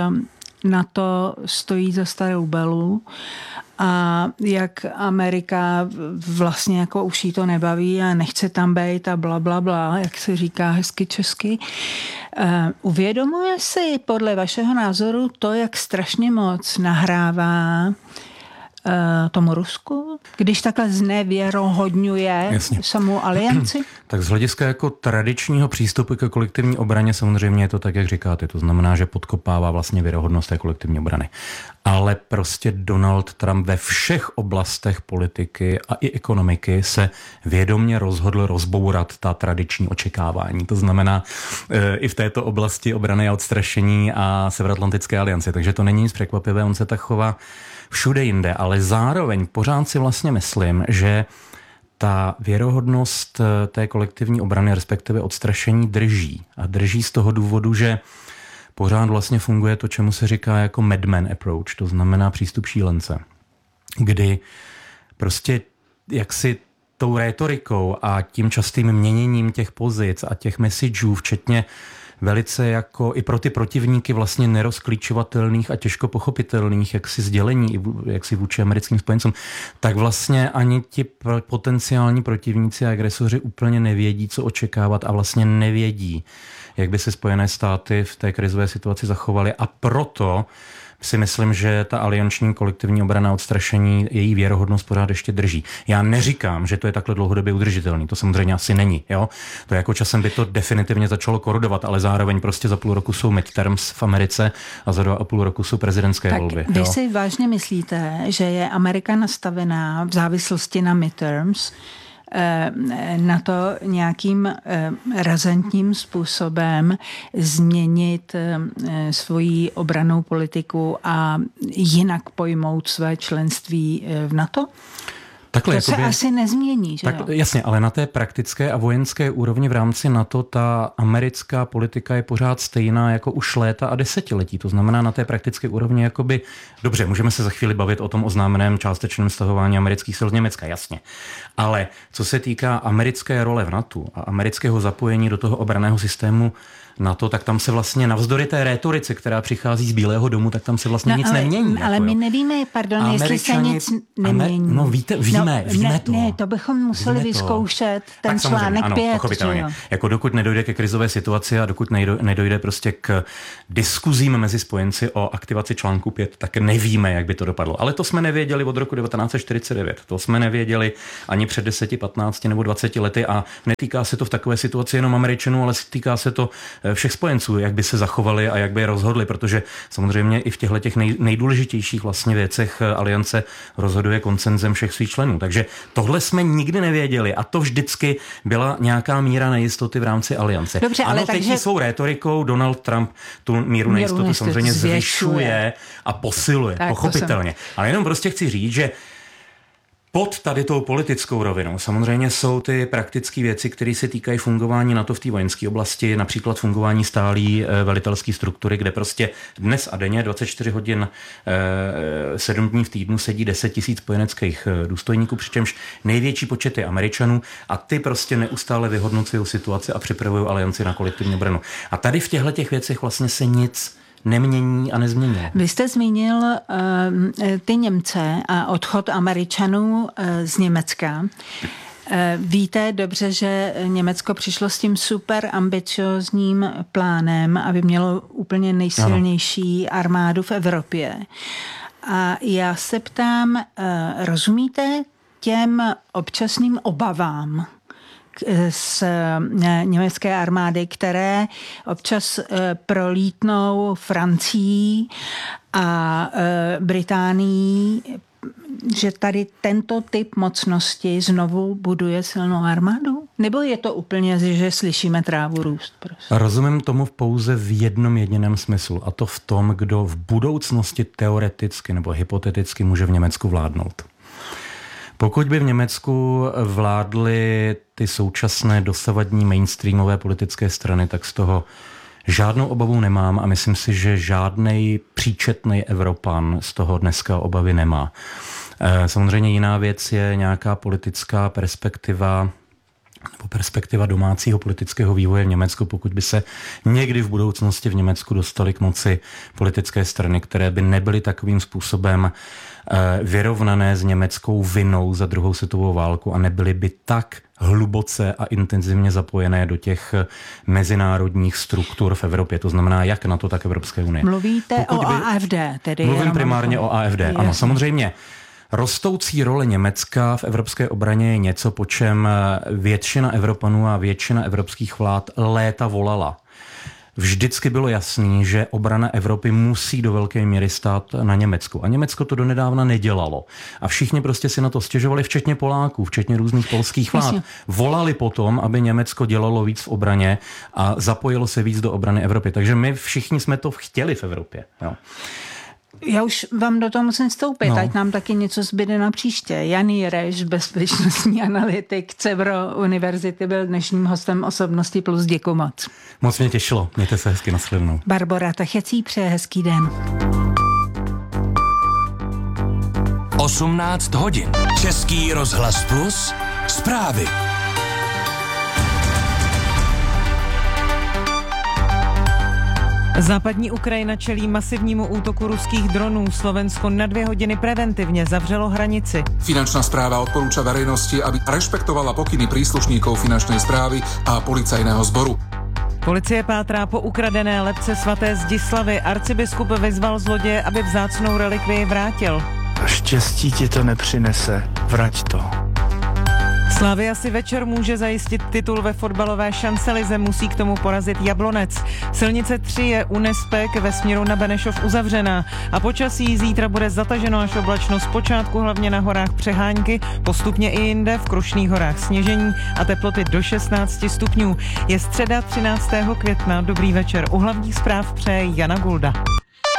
NATO stojí za starou Belu a jak Amerika vlastně jako už jí to nebaví a nechce tam být a bla, bla, bla, jak se říká hezky česky. Uh, uvědomuje si podle vašeho názoru to, jak strašně moc nahrává uh, tomu Rusku, když takhle znevěrohodňuje Jasně. samou alianci? Tak z hlediska jako tradičního přístupu ke kolektivní obraně samozřejmě je to tak, jak říkáte. To znamená, že podkopává vlastně věrohodnost té kolektivní obrany. Ale prostě Donald Trump ve všech oblastech politiky a i ekonomiky se vědomě rozhodl rozbourat ta tradiční očekávání. To znamená e, i v této oblasti obrany a odstrašení a Severoatlantické aliance. Takže to není nic překvapivé, on se tak chová všude jinde, ale zároveň pořád si vlastně myslím, že ta věrohodnost té kolektivní obrany, respektive odstrašení, drží. A drží z toho důvodu, že pořád vlastně funguje to, čemu se říká jako madman approach, to znamená přístup šílence, kdy prostě jaksi tou rétorikou a tím častým měněním těch pozic a těch messageů, včetně velice jako i pro ty protivníky vlastně nerozklíčovatelných a těžko pochopitelných jaksi sdělení, jaksi vůči americkým spojencům, tak vlastně ani ti potenciální protivníci a agresoři úplně nevědí, co očekávat a vlastně nevědí, jak by se Spojené státy v té krizové situaci zachovaly a proto si myslím, že ta alianční kolektivní obrana odstrašení, její věrohodnost pořád ještě drží. Já neříkám, že to je takhle dlouhodobě udržitelný, to samozřejmě asi není. Jo? To jako časem by to definitivně začalo korodovat, ale zároveň prostě za půl roku jsou midterms v Americe a za dva a půl roku jsou prezidentské tak volby. Vy jo? si vážně myslíte, že je Amerika nastavená v závislosti na midterms na to nějakým razantním způsobem změnit svoji obrannou politiku a jinak pojmout své členství v NATO? Takhle, to jakoby, se asi nezmění, že tak, jo? Jasně, ale na té praktické a vojenské úrovni v rámci NATO ta americká politika je pořád stejná jako už léta a desetiletí. To znamená na té praktické úrovni jakoby, dobře, můžeme se za chvíli bavit o tom oznámeném částečném stahování amerických sil z Německa, jasně. Ale co se týká americké role v NATO a amerického zapojení do toho obranného systému NATO, tak tam se vlastně navzdory té rétorice, která přichází z Bílého domu, tak tam se vlastně no, nic ale, nemění. Ale jako, my nevíme, pardon, Američani, jestli se nic nemění. Amer, no víte, víme, no, víme ne, to. Ne, to bychom museli víme vyzkoušet, to. ten tak článek ano, pět. Pochopitelně. Jako dokud nedojde ke krizové situaci a dokud nedojde, nedojde prostě k diskuzím mezi spojenci o aktivaci článku pět, tak nevíme, jak by to dopadlo. Ale to jsme nevěděli od roku devatenáct set čtyřicet devět. To jsme nevěděli ani před deseti, patnácti nebo dvaceti lety a netýká se to v takové situaci jenom Američanů, ale týká se to všech spojenců, jak by se zachovali a jak by je rozhodli, protože samozřejmě i v těchto těch nej, nejdůležitějších vlastně věcech aliance rozhoduje konsenzem všech svých členů. Takže tohle jsme nikdy nevěděli a to vždycky byla nějaká míra nejistoty v rámci aliance. Dobře, ano, ale teď takže... svou rétorikou Donald Trump tu míru nejistoty samozřejmě zvyšuje a posiluje, tak, pochopitelně. Jsem... Ale jenom prostě chci říct, že pod tady tou politickou rovinou samozřejmě jsou ty praktické věci, které se týkají fungování NATO v té vojenské oblasti, například fungování stálý velitelské struktury, kde prostě dnes a denně dvacet čtyři hodin sedm dní v týdnu sedí deset tisíc spojeneckých důstojníků, přičemž největší počet je Američanů a ty prostě neustále vyhodnocují situaci a připravují alianci na kolektivní obranu. A tady v těchto těch věcech vlastně se nic nemění a nezmění. Vy jste zmínil uh, ty Němce a odchod Američanů uh, z Německa. Uh, víte dobře, že Německo přišlo s tím super ambiciozním plánem, aby mělo úplně nejsilnější ano. armádu v Evropě. A já se ptám, uh, rozumíte těm občasným obavám z německé armády, které občas prolítnou Francií a Británií, že tady tento typ mocnosti znovu buduje silnou armádu? Nebo je to úplně, že slyšíme trávu růst? Prostě? Rozumím tomu pouze v jednom jediném smyslu, a to v tom, kdo v budoucnosti teoreticky nebo hypoteticky může v Německu vládnout. Pokud by v Německu vládly ty současné dosavadní mainstreamové politické strany, tak z toho žádnou obavu nemám a myslím si, že žádnej příčetný Evropan z toho dneska obavy nemá. Samozřejmě jiná věc je nějaká politická perspektiva nebo perspektiva domácího politického vývoje v Německu, pokud by se někdy v budoucnosti v Německu dostaly k moci politické strany, které by nebyly takovým způsobem vyrovnané s německou vinou za druhou světovou válku a nebyly by tak hluboce a intenzivně zapojené do těch mezinárodních struktur v Evropě. To znamená jak NATO, tak Evropské unie. Mluvíte pokud o by... A F D? Tedy Mluvím primárně o A F D. Ano, samozřejmě. Rostoucí role Německa v evropské obraně je něco, po čem většina Evropanů a většina evropských vlád léta volala. Vždycky bylo jasný, že obrana Evropy musí do velké míry stát na Německu. A Německo to donedávna nedělalo. A všichni prostě si na to stěžovali, včetně Poláků, včetně různých polských vlád. Volali potom, aby Německo dělalo víc v obraně a zapojilo se víc do obrany Evropy. Takže my všichni jsme to chtěli v Evropě. Jo. Já už vám do toho musím vstoupit, no. Ať nám taky něco zbyde na příště. Jan Jireš, bezpečnostní analytik Cevro univerzity, byl dnešním hostem Osobnosti plus. Děkuji moc. Moc mě těšilo. Mějte se hezky, nashledanou. Barbora Tachecí přeje hezký den. osmnáct hodin. Český rozhlas plus. Zprávy. Západní Ukrajina čelí masivnímu útoku ruských dronů. Slovensko na dvě hodiny preventivně zavřelo hranici. Finančná správa odporúča verejnosti, aby rešpektovala pokyny príslušníkov finančnej správy a policajného sboru. Policie pátrá po ukradené lebce svaté Zdislavy. Arcibiskup vyzval zloděje, aby vzácnou relikvii vrátil. Štěstí ti to nepřinese, vrať to. Slavia si večer může zajistit titul ve fotbalové šancelize, musí k tomu porazit Jablonec. Silnice tři je u Nespek ve směru na Benešov uzavřená a počasí zítra bude zataženo až oblačno, zpočátku hlavně na horách přehánky, postupně i jinde v Krušných horách sněžení a teploty do šestnáct stupňů. Je středa třináctého května, dobrý večer. U hlavních zpráv přeje Jana Gulda.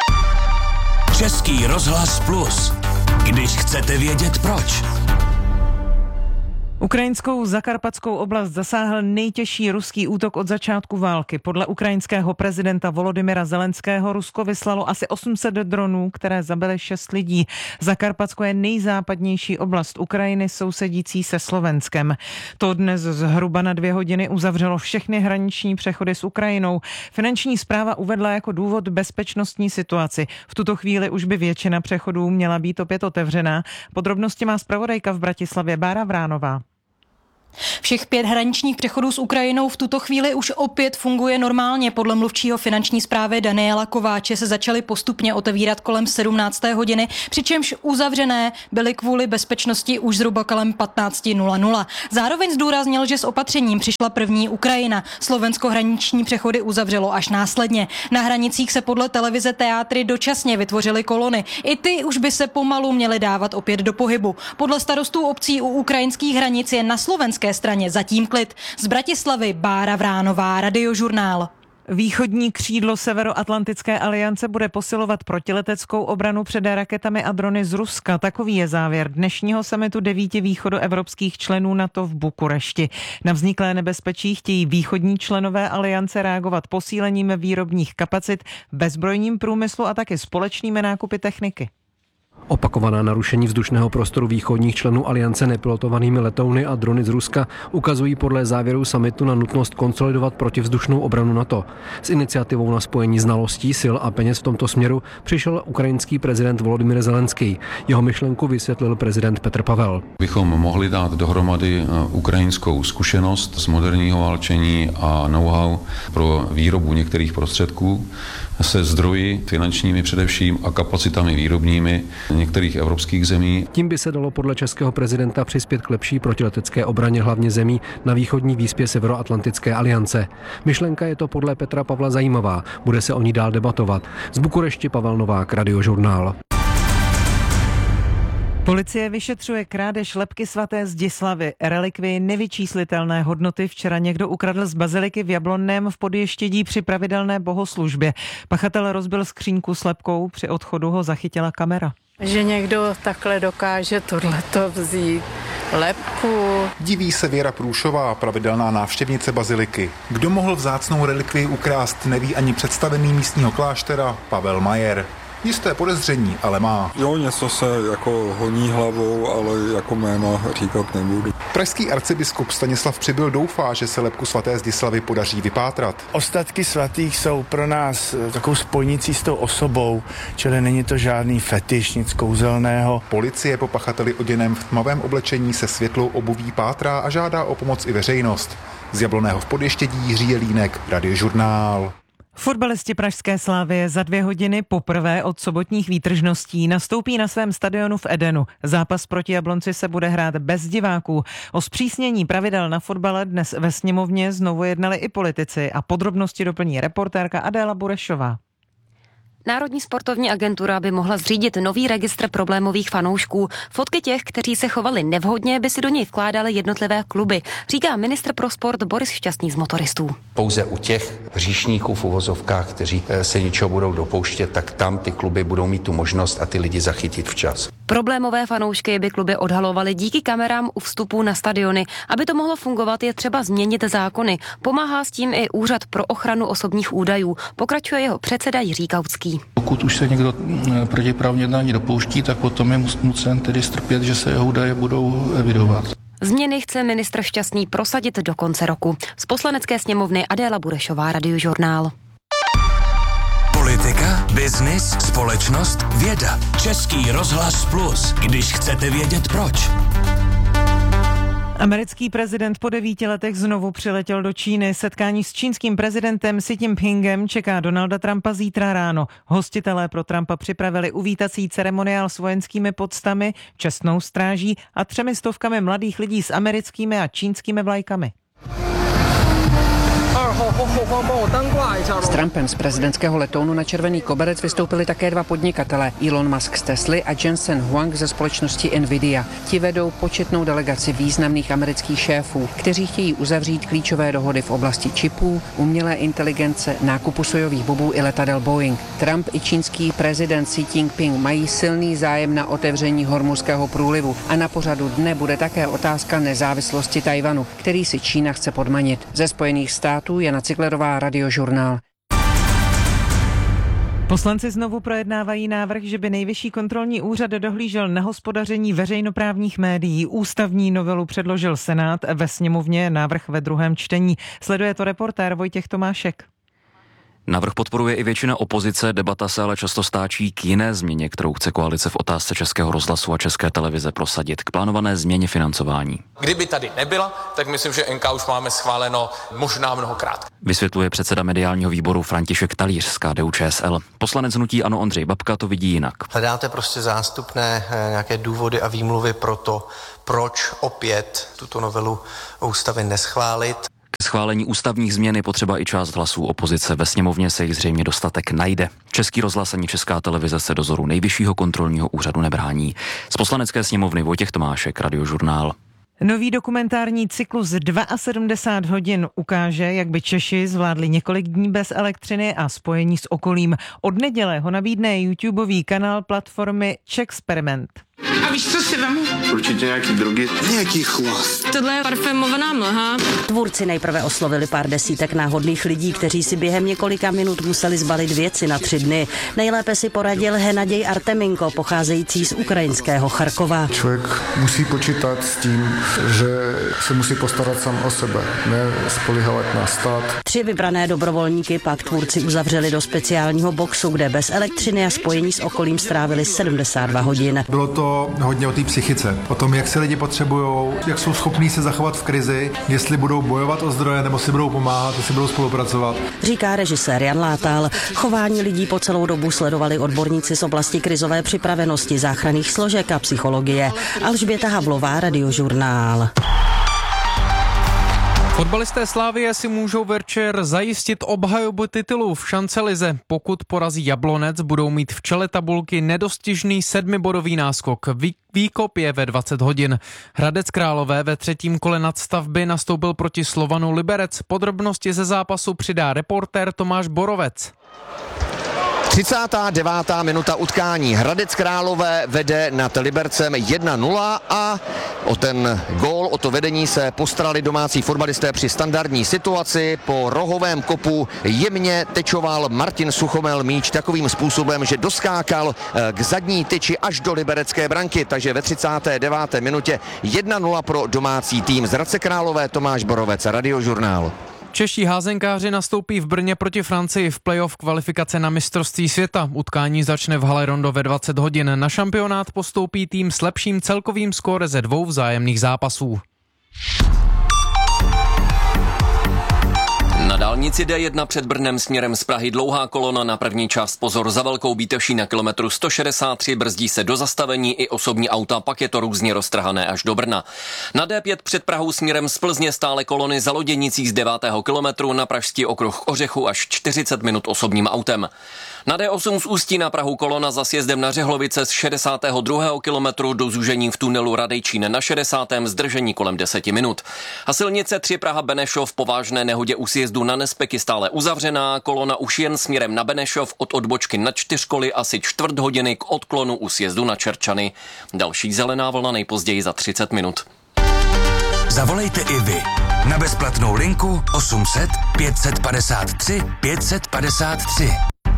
Český rozhlas plus. Když chcete vědět proč. Ukrajinskou zakarpatskou oblast zasáhl nejtěžší ruský útok od začátku války. Podle ukrajinského prezidenta Volodymyra Zelenského Rusko vyslalo asi osm set dronů, které zabily šest lidí. Zakarpatsko je nejzápadnější oblast Ukrajiny sousedící se Slovenskem. To dnes zhruba na dvě hodiny uzavřelo všechny hraniční přechody s Ukrajinou. Finanční správa uvedla jako důvod bezpečnostní situaci. V tuto chvíli už by většina přechodů měla být opět otevřená. Podrobnosti má zpravodajka v Bratislavě Bára Vránová. Všech pět hraničních přechodů s Ukrajinou v tuto chvíli už opět funguje normálně. Podle mluvčího finanční správy Daniela Kováče se začaly postupně otevírat kolem sedmnácté hodiny, přičemž uzavřené byly kvůli bezpečnosti už zhruba kolem patnáct nula nula. Zároveň zdůraznil, že s opatřením přišla první Ukrajina. Slovensko hraniční přechody uzavřelo až následně. Na hranicích se podle televize Teátry dočasně vytvořily kolony. I ty už by se pomalu měly dávat opět do pohybu. Podle starostů obcí u ukrajinských hranic je na slovenské straně zatím klid. Z Bratislavy Bára Vránová, Radiožurnál. Východní křídlo Severoatlantické aliance bude posilovat protileteckou obranu před raketami a drony z Ruska. Takový je závěr dnešního summitu devíti východoevropských členů NATO v Bukurešti. Na vzniklé nebezpečí chtějí východní členové aliance reagovat posílením výrobních kapacit, bezbrojním průmyslu a taky společnými nákupy techniky. Opakovaná narušení vzdušného prostoru východních členů aliance nepilotovanými letouny a drony z Ruska ukazují podle závěrů summitu na nutnost konsolidovat protivzdušnou obranu NATO. S iniciativou na spojení znalostí, sil a peněz v tomto směru přišel ukrajinský prezident Volodymyr Zelenský. Jeho myšlenku vysvětlil prezident Petr Pavel. Bychom mohli dát dohromady ukrajinskou zkušenost z moderního válčení a know-how pro výrobu některých prostředků se zdroji finančními především a kapacitami výrobními některých evropských zemí. Tím by se dalo podle českého prezidenta přispět k lepší protiletecké obraně hlavně zemí na východní výspě Severoatlantické aliance. Myšlenka je to podle Petra Pavla zajímavá, bude se o ní dál debatovat. Z Bukurešti Pavel Novák, Radiožurnál. Policie vyšetřuje krádež lebky svaté Zdislavy. Relikvii nevyčíslitelné hodnoty včera někdo ukradl z baziliky v Jablonném v Podještědí při pravidelné bohoslužbě. Pachatel rozbil skříňku s lebkou, při odchodu ho zachytila kamera. Že někdo takhle dokáže tohleto vzít, lebku. Diví se Věra Průšová, pravidelná návštěvnice baziliky. Kdo mohl vzácnou relikvii ukrást, neví ani představený místního kláštera Pavel Majer. Jisté podezření, ale má. Jo, něco se jako honí hlavou, ale jako jméno říkat nebudu. Pražský arcibiskup Stanislav Přibyl doufá, že se lebku svaté Zdislavy podaří vypátrat. Ostatky svatých jsou pro nás takovou spojnicí s tou osobou, čili není to žádný fetiš, nic kouzelného. Policie po pachateli oděném v tmavém oblečení se světlou obuví pátrá a žádá o pomoc i veřejnost. Z Jablonného v Podještědí Jiří Jelínek, Radiožurnál. Fotbalisti pražské Slavie za dvě hodiny poprvé od sobotních výtržností nastoupí na svém stadionu v Edenu. Zápas proti Jablonci se bude hrát bez diváků. O zpřísnění pravidel na fotbale dnes ve sněmovně znovu jednali i politici a podrobnosti doplní reportérka Adéla Burešová. Národní sportovní agentura by mohla zřídit nový registr problémových fanoušků. Fotky těch, kteří se chovali nevhodně, by si do něj vkládaly jednotlivé kluby, říká ministr pro sport Boris Šťastný z Motoristů. Pouze u těch hříšníků v uvozovkách, kteří se něčeho budou dopouštět, tak tam ty kluby budou mít tu možnost a ty lidi zachytit včas. Problémové fanoušky by kluby odhalovaly díky kamerám u vstupu na stadiony. Aby to mohlo fungovat, je třeba změnit zákony. Pomáhá s tím i Úřad pro ochranu osobních údajů. Pokračuje jeho předseda Jiří Kautský. Pokud už se někdo protiprávně jednání dopouští, tak potom je nucen tedy strpět, že se jeho údaje budou evidovat. Změny chce ministr Šťastný prosadit do konce roku. Z Poslanecké sněmovny Adéla Burešová, Radiožurnál. Politika, biznis, společnost, věda. Český rozhlas Plus, když chcete vědět proč. Americký prezident po devíti letech znovu přiletěl do Číny. Setkání s čínským prezidentem Xi Jinpingem čeká Donalda Trumpa zítra ráno. Hostitelé pro Trumpa připravili uvítací ceremoniál s vojenskými poctami, čestnou stráží a třemi stovkami mladých lidí s americkými a čínskými vlajkami. Our S Trumpem z prezidentského letounu na červený koberec vystoupili také dva podnikatelé, Elon Musk z Tesly a Jensen Huang ze společnosti Nvidia. Ti vedou početnou delegaci významných amerických šéfů, kteří chtějí uzavřít klíčové dohody v oblasti čipů, umělé inteligence, nákupu sojových bobů i letadel Boeing. Trump i čínský prezident Xi Jinping mají silný zájem na otevření Hormuzského průlivu a na pořadu dne bude také otázka nezávislosti Tajvanu, který si Čína chce podmanit. Ze Spojených států Jana Ciglerová, Radiožurnál. Poslanci znovu projednávají návrh, že by Nejvyšší kontrolní úřad dohlížel na hospodaření veřejnoprávních médií. Ústavní novelu předložil Senát, ve sněmovně návrh ve druhém čtení. Sleduje to reportér Vojtěch Tomášek. Návrh podporuje i většina opozice, debata se ale často stáčí k jiné změně, kterou chce koalice v otázce Českého rozhlasu a České televize prosadit, k plánované změně financování. Kdyby tady nebyla, tak myslím, že N K už máme schváleno možná mnohokrát. Vysvětluje předseda mediálního výboru František Talíř z K D U Č S L. Poslanec hnutí ANO Ondřej Babka to vidí jinak. Hledáte prostě zástupné nějaké důvody a výmluvy pro to, proč opět tuto novelu ústavy neschválit. K schválení ústavních změn je potřeba i část hlasů opozice. Ve sněmovně se jich zřejmě dostatek najde. Český rozhlas ani Česká televize se dozoru Nejvyššího kontrolního úřadu nebrání. Z Poslanecké sněmovny Vojtěch Tomášek, Radiožurnál. Nový dokumentární cyklus sedmdesát dva hodin ukáže, jak by Češi zvládli několik dní bez elektřiny a spojení s okolím. Od neděle ho nabídne YouTubeový kanál platformy Czexperiment. A víš, co si vemu? Určitě nějaký drogy. Nějaký chlast. Tohle je parfémovaná mlha. Tvůrci nejprve oslovili pár desítek náhodných lidí, kteří si během několika minut museli zbalit věci na tři dny. Nejlépe si poradil Hennaděj Arteminko, pocházející z ukrajinského Charkova. Člověk musí počítat s tím, že se musí postarat sám o sebe, ne spoléhat na stát. Tři vybrané dobrovolníky pak tvůrci uzavřeli do speciálního boxu, kde bez elektřiny a spojení s okolím strávili sedmdesát dva hodin. Bylo to hodně o té psychice, o tom, jak se lidi potřebujou, jak jsou schopní se zachovat v krizi, jestli budou bojovat o zdroje, nebo si budou pomáhat, jestli budou spolupracovat. Říká režisér Jan Látal. Chování lidí po celou dobu sledovali odborníci z oblasti krizové připravenosti, záchranných složek a psychologie. Alžběta Havlová, Radiožurnál. Fotbalisté Slavie si můžou večer zajistit obhajobu titulu v šancelize. Pokud porazí Jablonec, budou mít v čele tabulky nedostižný sedmibodový náskok. Výkop je ve dvacet hodin. Hradec Králové ve třetím kole nadstavby nastoupil proti Slovanu Liberec. Podrobnosti ze zápasu přidá reportér Tomáš Borovec. třicátá devátá minuta utkání. Hradec Králové vede nad Libercem jedna nula a o ten gól, o to vedení se postarali domácí fotbalisté při standardní situaci. Po rohovém kopu jemně tečoval Martin Suchomel míč takovým způsobem, že doskákal k zadní tyči až do liberecké branky. Takže ve třicáté deváté minutě jedna nula pro domácí tým z Hradce Králové. Tomáš Borovec, Radiožurnál. Čeští házenkáři nastoupí v Brně proti Francii v playoff kvalifikace na mistrovství světa. Utkání začne v hale Rondo ve dvacet hodin. Na šampionát postoupí tým s lepším celkovým skóre ze dvou vzájemných zápasů. Na dálnici D jedna před Brnem směrem z Prahy dlouhá kolona na první část. Pozor, za Velkou Bíteší na kilometru sto šedesát tři brzdí se do zastavení i osobní auta, pak je to různě roztrhané až do Brna. Na D pět před Prahou směrem z Plzně stále kolony za Loděnicí z devátého kilometru, na pražský okruh Ořechu až čtyřicet minut osobním autem. Na D osm z Ústí na Prahu kolona za sjezdem na Řehlovice z šedesátého druhého kilometru do zúžení v tunelu Radejčín na šedesátém zdržení kolem deseti minut. A silnice tři Praha Benešov po vážné nehodě u sjezdu na Nespeky stále uzavřená, kolona už jen směrem na Benešov od odbočky na Čtyřkoly asi čtvrt hodiny k odklonu u sjezdu na Čerčany. Další zelená vlna nejpozději za třicet minut. Zavolejte i vy na bezplatnou linku osm set pět set padesát tři pět set padesát tři.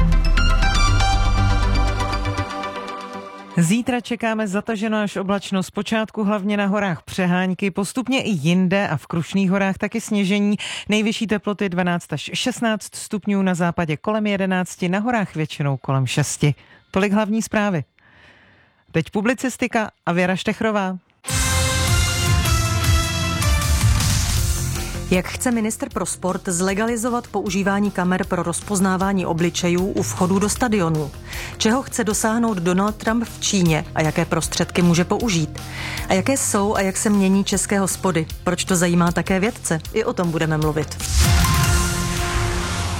Zítra čekáme zataženou až oblačno, zpočátku hlavně na horách přehánky, postupně i jinde a v Krušných horách taky sněžení. Nejvyšší teploty dvanáct až šestnáct stupňů, na západě kolem jedenácti, na horách většinou kolem šesti. Tolik hlavní zprávy. Teď publicistika a Věra Štechrová. Jak chce ministr pro sport zlegalizovat používání kamer pro rozpoznávání obličejů u vchodu do stadionů? Čeho chce dosáhnout Donald Trump v Číně a jaké prostředky může použít? A jaké jsou a jak se mění české hospody? Proč to zajímá také vědce? I o tom budeme mluvit.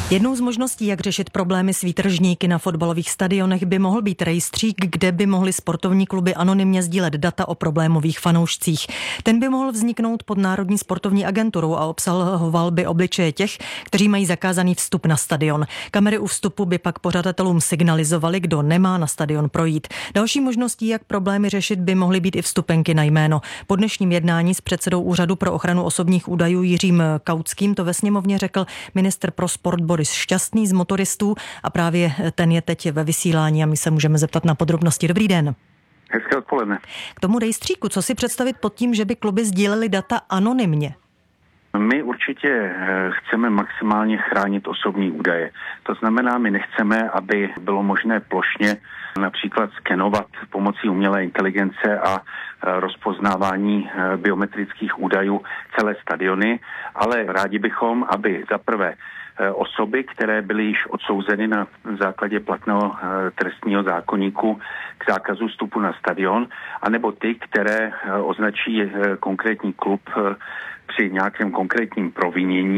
Jednou z možností, jak řešit problémy s výtržníky na fotbalových stadionech, by mohl být rejstřík, kde by mohly sportovní kluby anonymně sdílet data o problémových fanoušcích. Ten by mohl vzniknout pod Národní sportovní agenturou a obsahoval by obličeje těch, kteří mají zakázaný vstup na stadion. Kamery u vstupu by pak pořadatelům signalizovaly, kdo nemá na stadion projít. Další možností, jak problémy řešit, by mohly být i vstupenky na jméno. Po dnešním jednání s předsedou Úřadu pro ochranu osobních údajů Jiřím Kautským to ve sněmovně řekl ministr pro sport Boris Šťastný z motoristů a právě ten je teď ve vysílání a my se můžeme zeptat na podrobnosti. Dobrý den. Hezké odpoledne. K tomu rejstříku, co si představit pod tím, že by kluby sdílely data anonymně? My určitě chceme maximálně chránit osobní údaje. To znamená, my nechceme, aby bylo možné plošně například skenovat pomocí umělé inteligence a rozpoznávání biometrických údajů celé stadiony, ale rádi bychom, aby za prvé osoby, které byly již odsouzeny na základě platného trestního zákoníku k zákazu vstupu na stadion, anebo ty, které označí konkrétní klub při nějakém konkrétním provinění